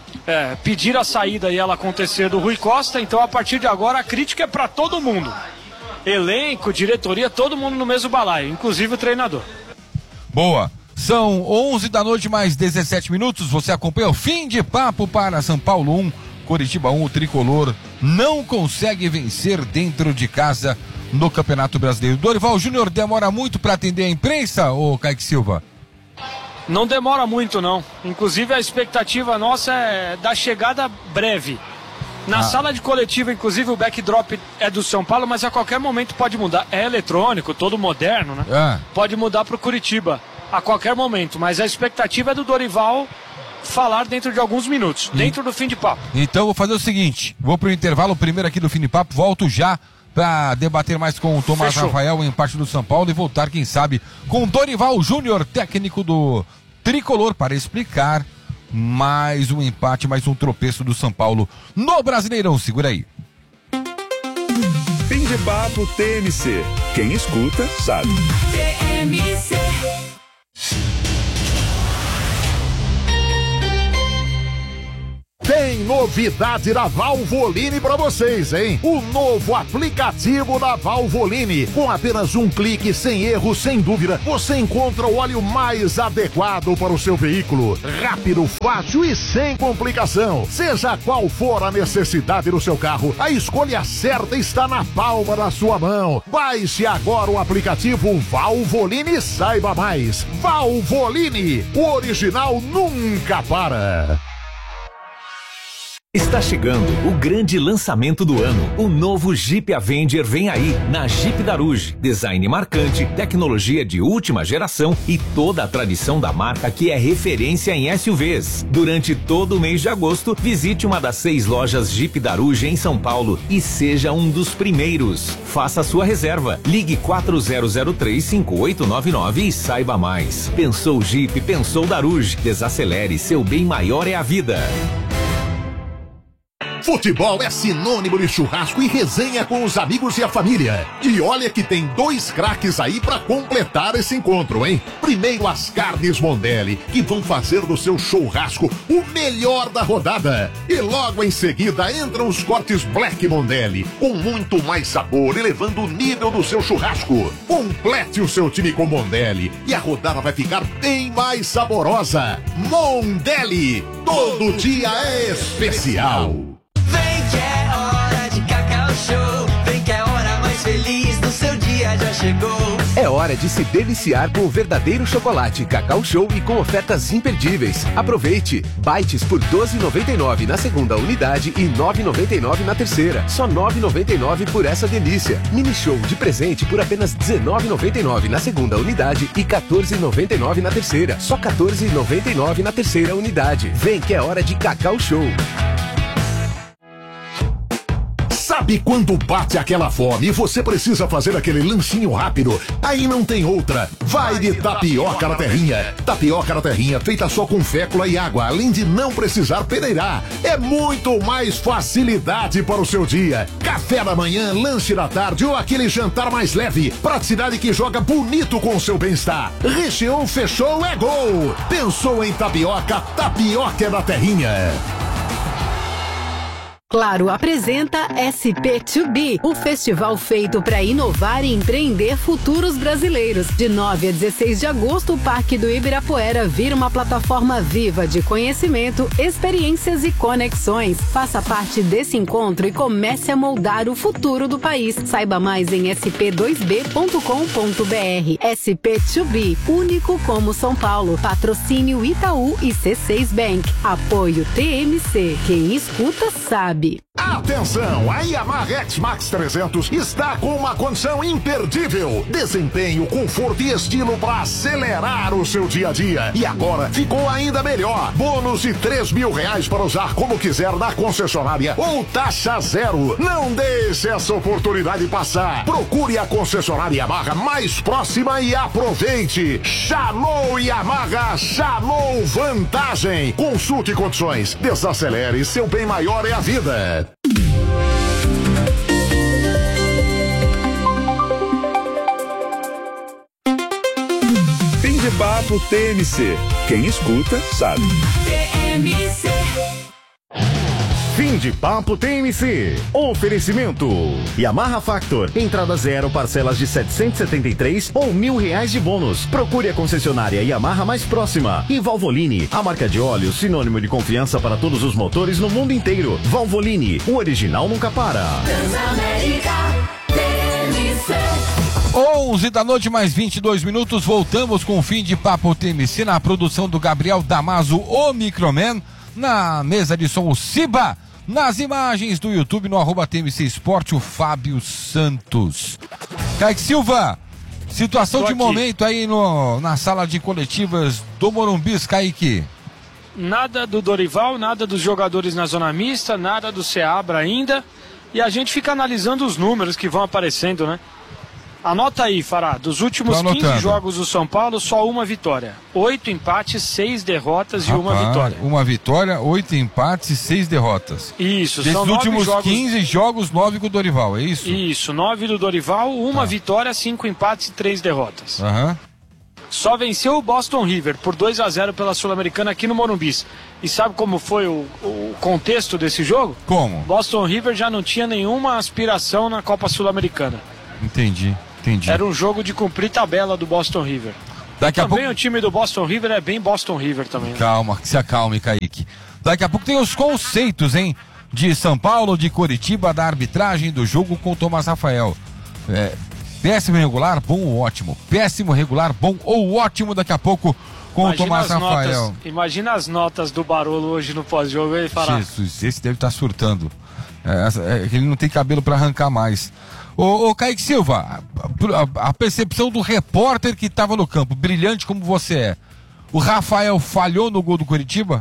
é, pedir a saída e ela acontecer do Rui Costa. Então, a partir de agora, a crítica é para todo mundo. Elenco, diretoria, todo mundo no mesmo balaio, inclusive o treinador. Boa. São onze da noite mais dezessete minutos. Você acompanha o fim de papo para São Paulo um, Coritiba um. O tricolor não consegue vencer dentro de casa no Campeonato Brasileiro. Dorival Júnior demora muito para atender a imprensa, ô Kaique Silva? Não demora muito, não. Inclusive, a expectativa nossa é da chegada breve. Na Ah. sala de coletiva, inclusive, o backdrop é do São Paulo, mas a qualquer momento pode mudar. É eletrônico, todo moderno, né? Ah. Pode mudar pro Curitiba a qualquer momento, mas a expectativa é do Dorival falar dentro de alguns minutos, dentro do fim de papo. Então vou fazer o seguinte, vou pro intervalo primeiro aqui do fim de papo, volto já para debater mais com o Tomás Fechou. Rafael em parte do São Paulo e voltar, quem sabe, com o Dorival Júnior, técnico do Tricolor, para explicar mais um empate, mais um tropeço do São Paulo no Brasileirão. Segura aí. Fim de papo T M C. Quem escuta, sabe. T M C. Tem novidade da Valvoline para vocês, hein? O novo aplicativo da Valvoline. Com apenas um clique, sem erro, sem dúvida, você encontra o óleo mais adequado para o seu veículo. Rápido, fácil e sem complicação. Seja qual for a necessidade do seu carro, a escolha certa está na palma da sua mão. Baixe agora o aplicativo Valvoline e saiba mais. Valvoline, o original nunca para. Está chegando o grande lançamento do ano. O novo Jeep Avenger vem aí, na Jeep Daruge. Design marcante, tecnologia de última geração e toda a tradição da marca que é referência em S U Vs. Durante todo o mês de agosto, visite uma das seis lojas Jeep Daruge em São Paulo e seja um dos primeiros. Faça sua reserva. Ligue quatro zero zero três, cinco oito nove nove e saiba mais. Pensou Jeep, pensou Daruge. Desacelere, seu bem maior é a vida. Futebol é sinônimo de churrasco e resenha com os amigos e a família. E olha que tem dois craques aí pra completar esse encontro, hein? Primeiro as carnes Mondelli, que vão fazer do seu churrasco o melhor da rodada. E logo em seguida entram os cortes Black Mondelli, com muito mais sabor, elevando o nível do seu churrasco. Complete o seu time com Mondelli e a rodada vai ficar bem mais saborosa. Mondelli, todo dia é especial. Vem que é hora de Cacau Show. Vem que é a hora mais feliz do seu dia já chegou. É hora de se deliciar com o verdadeiro chocolate Cacau Show e com ofertas imperdíveis. Aproveite! Bites por doze reais e noventa e nove centavos na segunda unidade e nove reais e noventa e nove centavos na terceira. Só nove reais e noventa e nove centavos por essa delícia. Mini Show de presente por apenas dezenove reais e noventa e nove centavos na segunda unidade e quatorze reais e noventa e nove centavos na terceira. Só quatorze reais e noventa e nove centavos na terceira unidade. Vem que é hora de Cacau Show. Sabe quando bate aquela fome e você precisa fazer aquele lanchinho rápido? Aí não tem outra. Vai de tapioca na terrinha. Tapioca na terrinha feita só com fécula e água, além de não precisar peneirar. É muito mais facilidade para o seu dia. Café da manhã, lanche da tarde ou aquele jantar mais leve. Praticidade que joga bonito com o seu bem-estar. Recheou, fechou, é gol. Pensou em tapioca? Tapioca é da terrinha. Claro apresenta S P dois B, o festival feito para inovar e empreender futuros brasileiros. De nove a dezesseis de agosto, o Parque do Ibirapuera vira uma plataforma viva de conhecimento, experiências e conexões. Faça parte desse encontro e comece a moldar o futuro do país. Saiba mais em s p dois b ponto com ponto b r. S P dois B, único como São Paulo. Patrocínio Itaú e C seis Bank. Apoio T M C. Quem escuta sabe. Atenção, a Yamaha X-Max trezentos está com uma condição imperdível. Desempenho, conforto e estilo para acelerar o seu dia a dia. E agora ficou ainda melhor. Bônus de três mil reais para usar como quiser na concessionária ou taxa zero. Não deixe essa oportunidade passar. Procure a concessionária Yamaha mais próxima e aproveite. Chamou Yamaha, chamou vantagem. Consulte condições. Desacelere, seu bem maior é a vida. Fim de papo T M C. Quem escuta, sabe. T M C. Fim de papo T M C. Oferecimento Yamaha Factor. Entrada zero, parcelas de setecentos e setenta e três ou mil reais de bônus. Procure a concessionária Yamaha mais próxima. E Valvoline, a marca de óleo sinônimo de confiança para todos os motores no mundo inteiro. Valvoline, o original nunca para. Transamérica, T M C. onze da noite, mais vinte e dois minutos. Voltamos com o Fim de Papo T M C na produção do Gabriel Damaso, o Microman. Na mesa de som, o Ciba. nas imagens do YouTube, no arroba T M C Esporte, o Fábio Santos. Kaique Silva, situação de momento aí no, na sala de coletivas do Morumbi, Kaique. Nada do Dorival, nada dos jogadores na zona mista, nada do Seabra ainda. E a gente fica analisando os números que vão aparecendo, né? Anota aí, Fará, dos últimos quinze jogos do São Paulo, só uma vitória. Oito empates, seis derrotas e Rapaz, uma vitória. Uma vitória, oito empates e seis derrotas. Isso, Desses são nove últimos jogos... quinze jogos, nove com o Dorival, é isso? Isso, nove do Dorival, uma tá. vitória, cinco empates e três derrotas. Aham. Uhum. Só venceu o Boston River por dois a zero pela Sul-Americana aqui no Morumbi. E sabe como foi o, o contexto desse jogo? Como? Boston River já não tinha nenhuma aspiração na Copa Sul-Americana. Entendi, entendi. Era um jogo de cumprir tabela do Boston River. Daqui a também pouco... o time do Boston River é bem Boston River também. Né? Calma, se acalme, Kaique. Daqui a pouco tem os conceitos, hein? De São Paulo, de Coritiba, da arbitragem do jogo com o Tomás Rafael. É... Péssimo, regular, bom ou ótimo? Péssimo, regular, bom ou ótimo daqui a pouco com imagina o Tomás Rafael. Notas, imagina as notas do Barolo hoje no pós-jogo, ele fará. Jesus, esse deve estar surtando. É, é, ele não tem cabelo para arrancar mais. Ô, ô Kaique Silva, a, a, a percepção do repórter que estava no campo, brilhante como você é, o Rafael falhou no gol do Coritiba?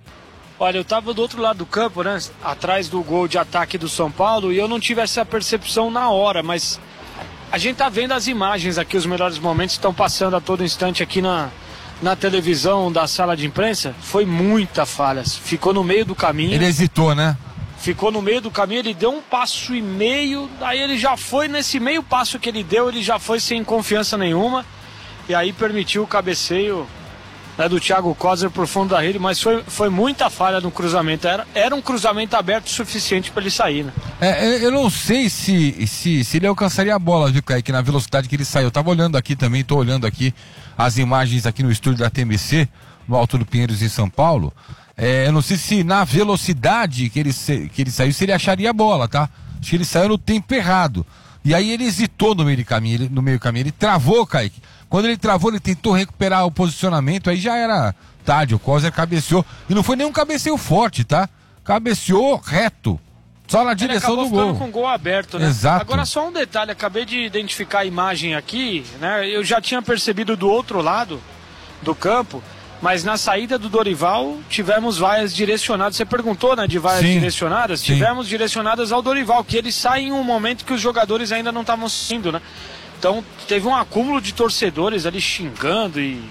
Olha, eu estava do outro lado do campo, né? Atrás do gol de ataque do São Paulo, e eu não tive essa percepção na hora, mas... A gente tá vendo as imagens aqui, os melhores momentos estão passando a todo instante aqui na, na televisão da sala de imprensa. Foi muita falha, ficou no meio do caminho. Ele hesitou, né? Ficou no meio do caminho, ele deu um passo e meio, aí ele já foi, nesse meio passo que ele deu, ele já foi sem confiança nenhuma. E aí permitiu o cabeceio, né, do Thiago Coser por fundo da rede, mas foi, foi muita falha no cruzamento. Era, era um cruzamento aberto o suficiente para ele sair, né? É, eu não sei se, se, se ele alcançaria a bola, viu, Kaique, na velocidade que ele saiu. Eu tava olhando aqui também, tô olhando aqui as imagens aqui no estúdio da T M C, no Alto do Pinheiros, em São Paulo. É, eu não sei se na velocidade que ele, que ele saiu, se ele acharia a bola, tá? Acho que ele saiu no tempo errado. E aí ele hesitou no meio do caminho, ele, no meio do caminho, ele travou, Kaique. Quando ele travou, ele tentou recuperar o posicionamento, aí já era tarde, o Coser cabeceou. E não foi nem um cabeceio forte, tá? Cabeceou reto, só na direção do gol. Ele acabou ficando com o gol aberto, né? Exato. Agora só um detalhe, acabei de identificar a imagem aqui, né? Eu já tinha percebido do outro lado do campo, mas na saída do Dorival tivemos vaias direcionadas. Você perguntou, né, de vaias Sim. direcionadas? Sim. Tivemos direcionadas ao Dorival, que ele sai em um momento que os jogadores ainda não estavam saindo, né? Então teve um acúmulo de torcedores ali xingando e,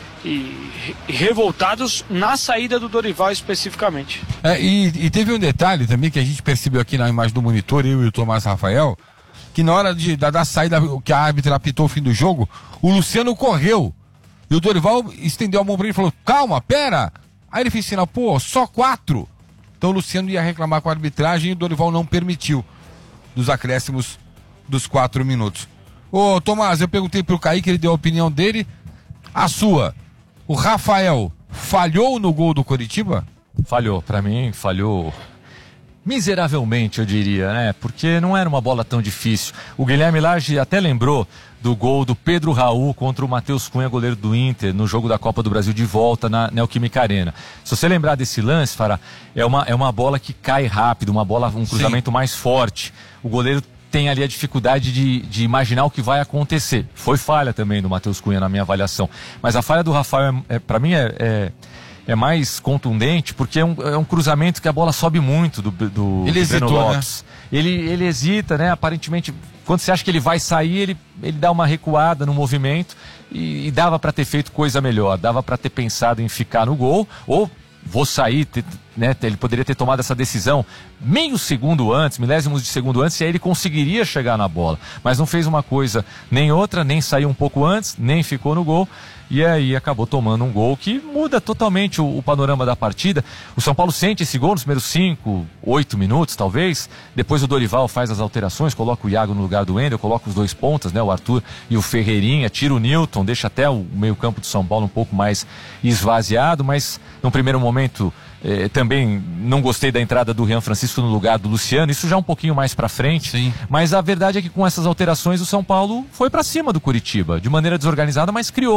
e, e revoltados na saída do Dorival especificamente. É, e, e teve um detalhe também que a gente percebeu aqui na imagem do monitor, eu e o Tomás Rafael, que na hora de, da, da saída que a árbitra apitou o fim do jogo, o Luciano correu. E o Dorival estendeu a mão para ele e falou, calma, pera. Aí ele fez sinal, pô, só quatro. Então o Luciano ia reclamar com a arbitragem e o Dorival não permitiu dos acréscimos dos quatro minutos. Ô, Tomás, eu perguntei pro Kaique, ele deu a opinião dele. A sua, o Rafael falhou no gol do Coritiba? Falhou, pra mim falhou miseravelmente, eu diria, né? Porque não era uma bola tão difícil. O Guilherme Lage até lembrou do gol do Pedro Raul contra o Matheus Cunha, goleiro do Inter, no jogo da Copa do Brasil de volta na Neoquímica Arena. Se você lembrar desse lance, Fará, é uma, é uma bola que cai rápido, uma bola, um cruzamento Sim. mais forte. O goleiro tem ali a dificuldade de, de imaginar o que vai acontecer. Foi falha também do Matheus Cunha na minha avaliação. Mas a falha do Rafael, é, é, para mim, é, é, é mais contundente, porque é um, é um cruzamento que a bola sobe muito do, do, ele do Breno hesitou, Lopes. Né? Ele, ele hesita, né? Aparentemente, quando você acha que ele vai sair, ele, ele dá uma recuada no movimento e, e dava para ter feito coisa melhor. Dava para ter pensado em ficar no gol ou vou sair, ter, né, ele poderia ter tomado essa decisão meio segundo antes, milésimos de segundo antes, e aí ele conseguiria chegar na bola. Mas não fez uma coisa nem outra, nem saiu um pouco antes, nem ficou no gol. E aí acabou tomando um gol que muda totalmente o, o panorama da partida. O São Paulo sente esse gol nos primeiros cinco, oito minutos, talvez. Depois o Dorival faz as alterações, coloca o Iago no lugar do Wendel, coloca os dois pontas, né, o Arthur e o Ferreirinha, tira o Newton, deixa até o meio-campo do São Paulo um pouco mais esvaziado, mas num primeiro momento eh, também não gostei da entrada do Rian Francisco no lugar do Luciano, isso já um pouquinho mais pra frente. Sim. Mas a verdade é que com essas alterações o São Paulo foi pra cima do Coritiba, de maneira desorganizada, mas criou várias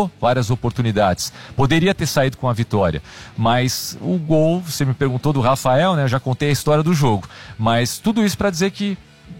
várias oportunidades. Poderia ter saído com a vitória, mas o gol, você me perguntou do Rafael, né? Eu já contei a história do jogo, mas tudo isso para dizer que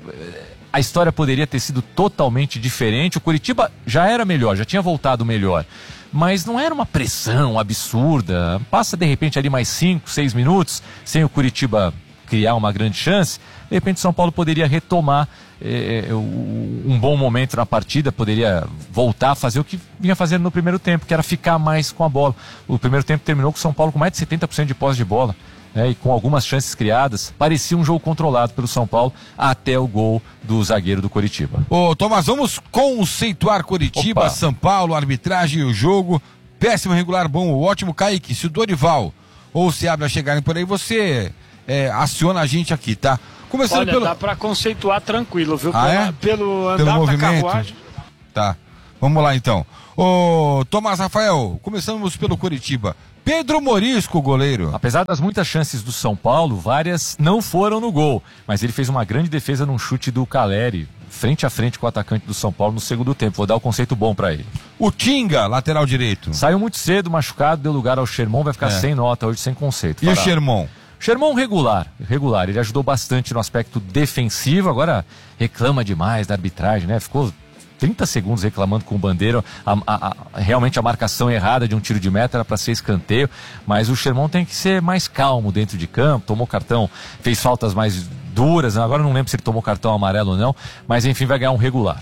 a história poderia ter sido totalmente diferente. O Coritiba já era melhor, já tinha voltado melhor, mas não era uma pressão absurda. Passa de repente ali mais cinco, seis minutos sem o Coritiba criar uma grande chance, de repente São Paulo poderia retomar eh, um bom momento na partida, poderia voltar a fazer o que vinha fazendo no primeiro tempo, que era ficar mais com a bola. O primeiro tempo terminou com o São Paulo com mais de setenta por cento de posse de bola, né, e com algumas chances criadas. Parecia um jogo controlado pelo São Paulo até o gol do zagueiro do Coritiba. Ô Tomás, vamos conceituar Coritiba, Opa. São Paulo, arbitragem e o jogo. Péssimo, regular, bom ou ótimo. Kaique, se o Dorival ou se abre a chegarem por aí, você é, aciona a gente aqui, tá? Começando Olha, pelo... dá pra conceituar tranquilo, viu? Ah, pelo, é? pelo andar pelo da movimento. carruagem. Tá, vamos lá então. Ô Tomás Rafael, começamos pelo Coritiba. Pedro Morisco, goleiro. Apesar das muitas chances do São Paulo, várias não foram no gol, mas ele fez uma grande defesa num chute do Caleri, frente a frente com o atacante do São Paulo no segundo tempo. Vou dar o um conceito bom pra ele. O Tinga, lateral direito. Saiu muito cedo, machucado, deu lugar ao Sherman, vai ficar É. sem nota hoje, sem conceito. E o Fará. Sherman? Sherman regular, regular. Ele ajudou bastante no aspecto defensivo, agora reclama demais da arbitragem, né? Ficou trinta segundos reclamando com o Bandeira. A, a, a, realmente a marcação errada de um tiro de meta era para ser escanteio, mas o Sherman tem que ser mais calmo dentro de campo, tomou cartão, fez faltas mais duras, agora não lembro se ele tomou cartão amarelo ou não, mas enfim vai ganhar um regular.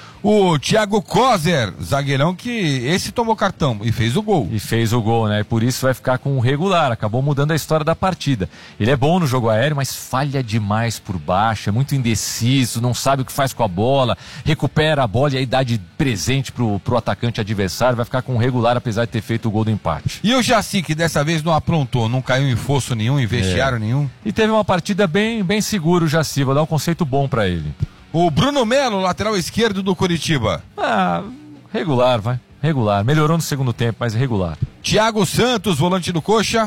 O Thiago Kozer, zagueirão, que esse tomou cartão e fez o gol. E fez o gol, né? E por isso vai ficar com um regular. Acabou mudando a história da partida. Ele é bom no jogo aéreo, mas falha demais por baixo, é muito indeciso, não sabe o que faz com a bola, recupera a bola e aí dá de presente pro, pro atacante adversário. Vai ficar com um regular, apesar de ter feito o gol do empate. E o Jaci, que dessa vez não aprontou, não caiu em fosso nenhum, em vestiário É. nenhum. E teve uma partida bem, bem segura o Jaci. Vou dar um conceito bom pra ele. O Bruno Melo, lateral esquerdo do Coritiba. Ah, regular, vai. Regular. Melhorou no segundo tempo, mas regular. Thiago Santos, volante do Coxa.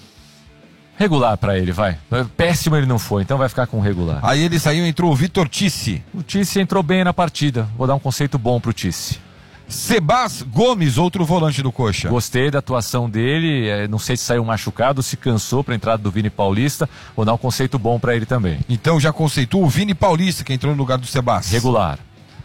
Regular pra ele, vai. Péssimo ele não foi, então vai ficar com regular. Aí ele saiu e entrou o Vitor Tissi. O Tissi entrou bem na partida. Vou dar um conceito bom pro Tissi. Sebas Gomes, outro volante do Coxa. Gostei da atuação dele, é, não sei se saiu machucado, se cansou para a entrada do Vini Paulista. Vou dar um conceito bom para ele também. Então já conceitou o Vini Paulista, que entrou no lugar do Sebas. Regular.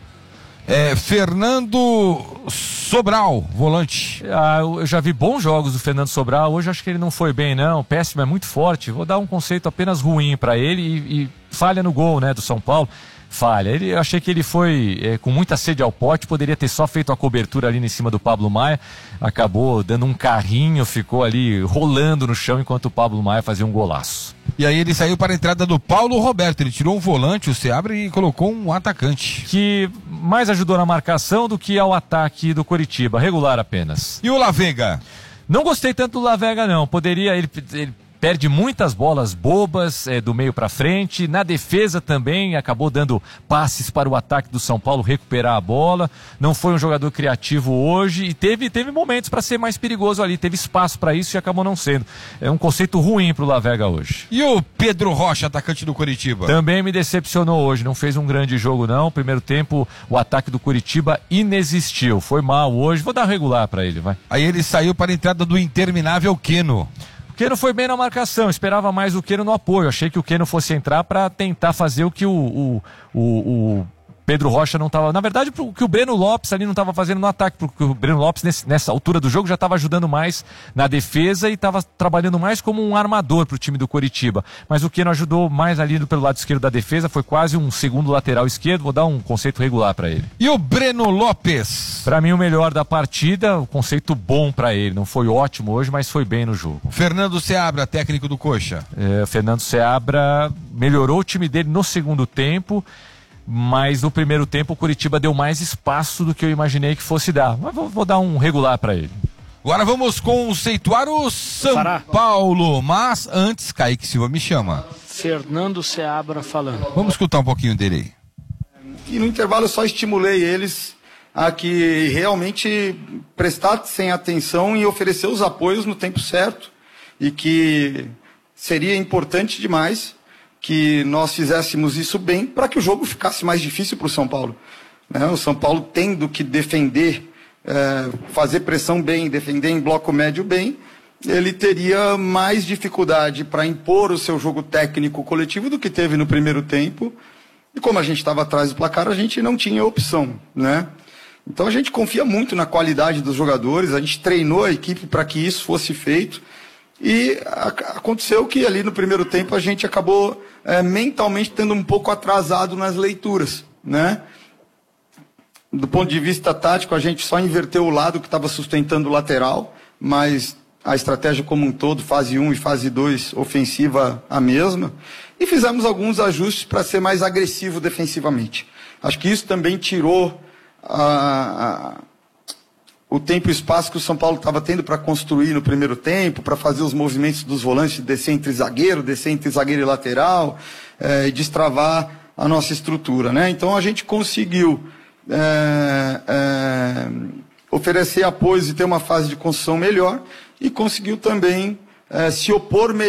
É, Fernando Sobral, volante. Ah, eu já vi bons jogos do Fernando Sobral, hoje acho que ele não foi bem não, péssimo, é muito forte. Vou dar um conceito apenas ruim para ele e, e falha no gol, né, do São Paulo. Falha. Ele, eu achei que ele foi é, com muita sede ao pote, poderia ter só feito a cobertura ali em cima do Pablo Maia, acabou dando um carrinho, ficou ali rolando no chão enquanto o Pablo Maia fazia um golaço. E aí ele saiu para a entrada do Paulo Roberto, ele tirou um volante, o Seabra, e colocou um atacante. Que mais ajudou na marcação do que ao ataque do Coritiba, regular apenas. E o Lavega? Não gostei tanto do Lavega não, poderia, ele... ele... perde muitas bolas bobas é, do meio para frente, na defesa também acabou dando passes para o ataque do São Paulo recuperar a bola, não foi um jogador criativo hoje e teve, teve momentos para ser mais perigoso ali, teve espaço para isso e acabou não sendo. É um conceito ruim para o Lavega hoje. E o Pedro Rocha, atacante do Coritiba? Também me decepcionou hoje, não fez um grande jogo não, primeiro tempo o ataque do Coritiba inexistiu, foi mal hoje, vou dar regular para ele, vai. Aí ele saiu para a entrada do interminável Queno. O Queno foi bem na marcação, esperava mais o Queno no apoio. Achei que o Queno fosse entrar para tentar fazer o que o, o, o, o Pedro Rocha não estava... Na verdade, o que o Breno Lopes ali não estava fazendo no ataque, porque o Breno Lopes nesse, nessa altura do jogo já estava ajudando mais na defesa e estava trabalhando mais como um armador para o time do Coritiba. Mas o Queno ajudou mais ali pelo lado esquerdo da defesa, foi quase um segundo lateral esquerdo. Vou dar um conceito regular para ele. E o Breno Lopes? Para mim o melhor da partida, um conceito bom para ele. Não foi ótimo hoje, mas foi bem no jogo. Fernando Seabra, técnico do Coxa. É, Fernando Seabra melhorou o time dele no segundo tempo, mas no primeiro tempo o Coritiba deu mais espaço do que eu imaginei que fosse dar. Mas vou, vou dar um regular para ele. Agora vamos conceituar o São Fará. Paulo, mas antes, Kaique Silva me chama. Fernando Seabra falando. Vamos escutar um pouquinho dele aí. E no intervalo eu só estimulei eles a que realmente prestassem atenção e oferecer os apoios no tempo certo e que seria importante demais que nós fizéssemos isso bem para que o jogo ficasse mais difícil para o São Paulo. Né? O São Paulo tendo que defender é, fazer pressão bem, defender em bloco médio bem, ele teria mais dificuldade para impor o seu jogo técnico coletivo do que teve no primeiro tempo. E como a gente estava atrás do placar, a gente não tinha opção, né? Então a gente confia muito na qualidade dos jogadores, a gente treinou a equipe para que isso fosse feito. E a, aconteceu que ali no primeiro tempo a gente acabou é, mentalmente tendo um pouco atrasado nas leituras, né? Do ponto de vista tático, a gente só inverteu o lado que estava sustentando o lateral, mas a estratégia como um todo, fase um e fase dois, ofensiva a mesma. E fizemos alguns ajustes para ser mais agressivo defensivamente. Acho que isso também tirou a, a, o tempo e espaço que o São Paulo estava tendo para construir no primeiro tempo, para fazer os movimentos dos volantes, descer entre zagueiro, descer entre zagueiro e lateral, é, e destravar a nossa estrutura, né? Então a gente conseguiu é, é, oferecer apoios e ter uma fase de construção melhor, e conseguiu também é, se opor melhor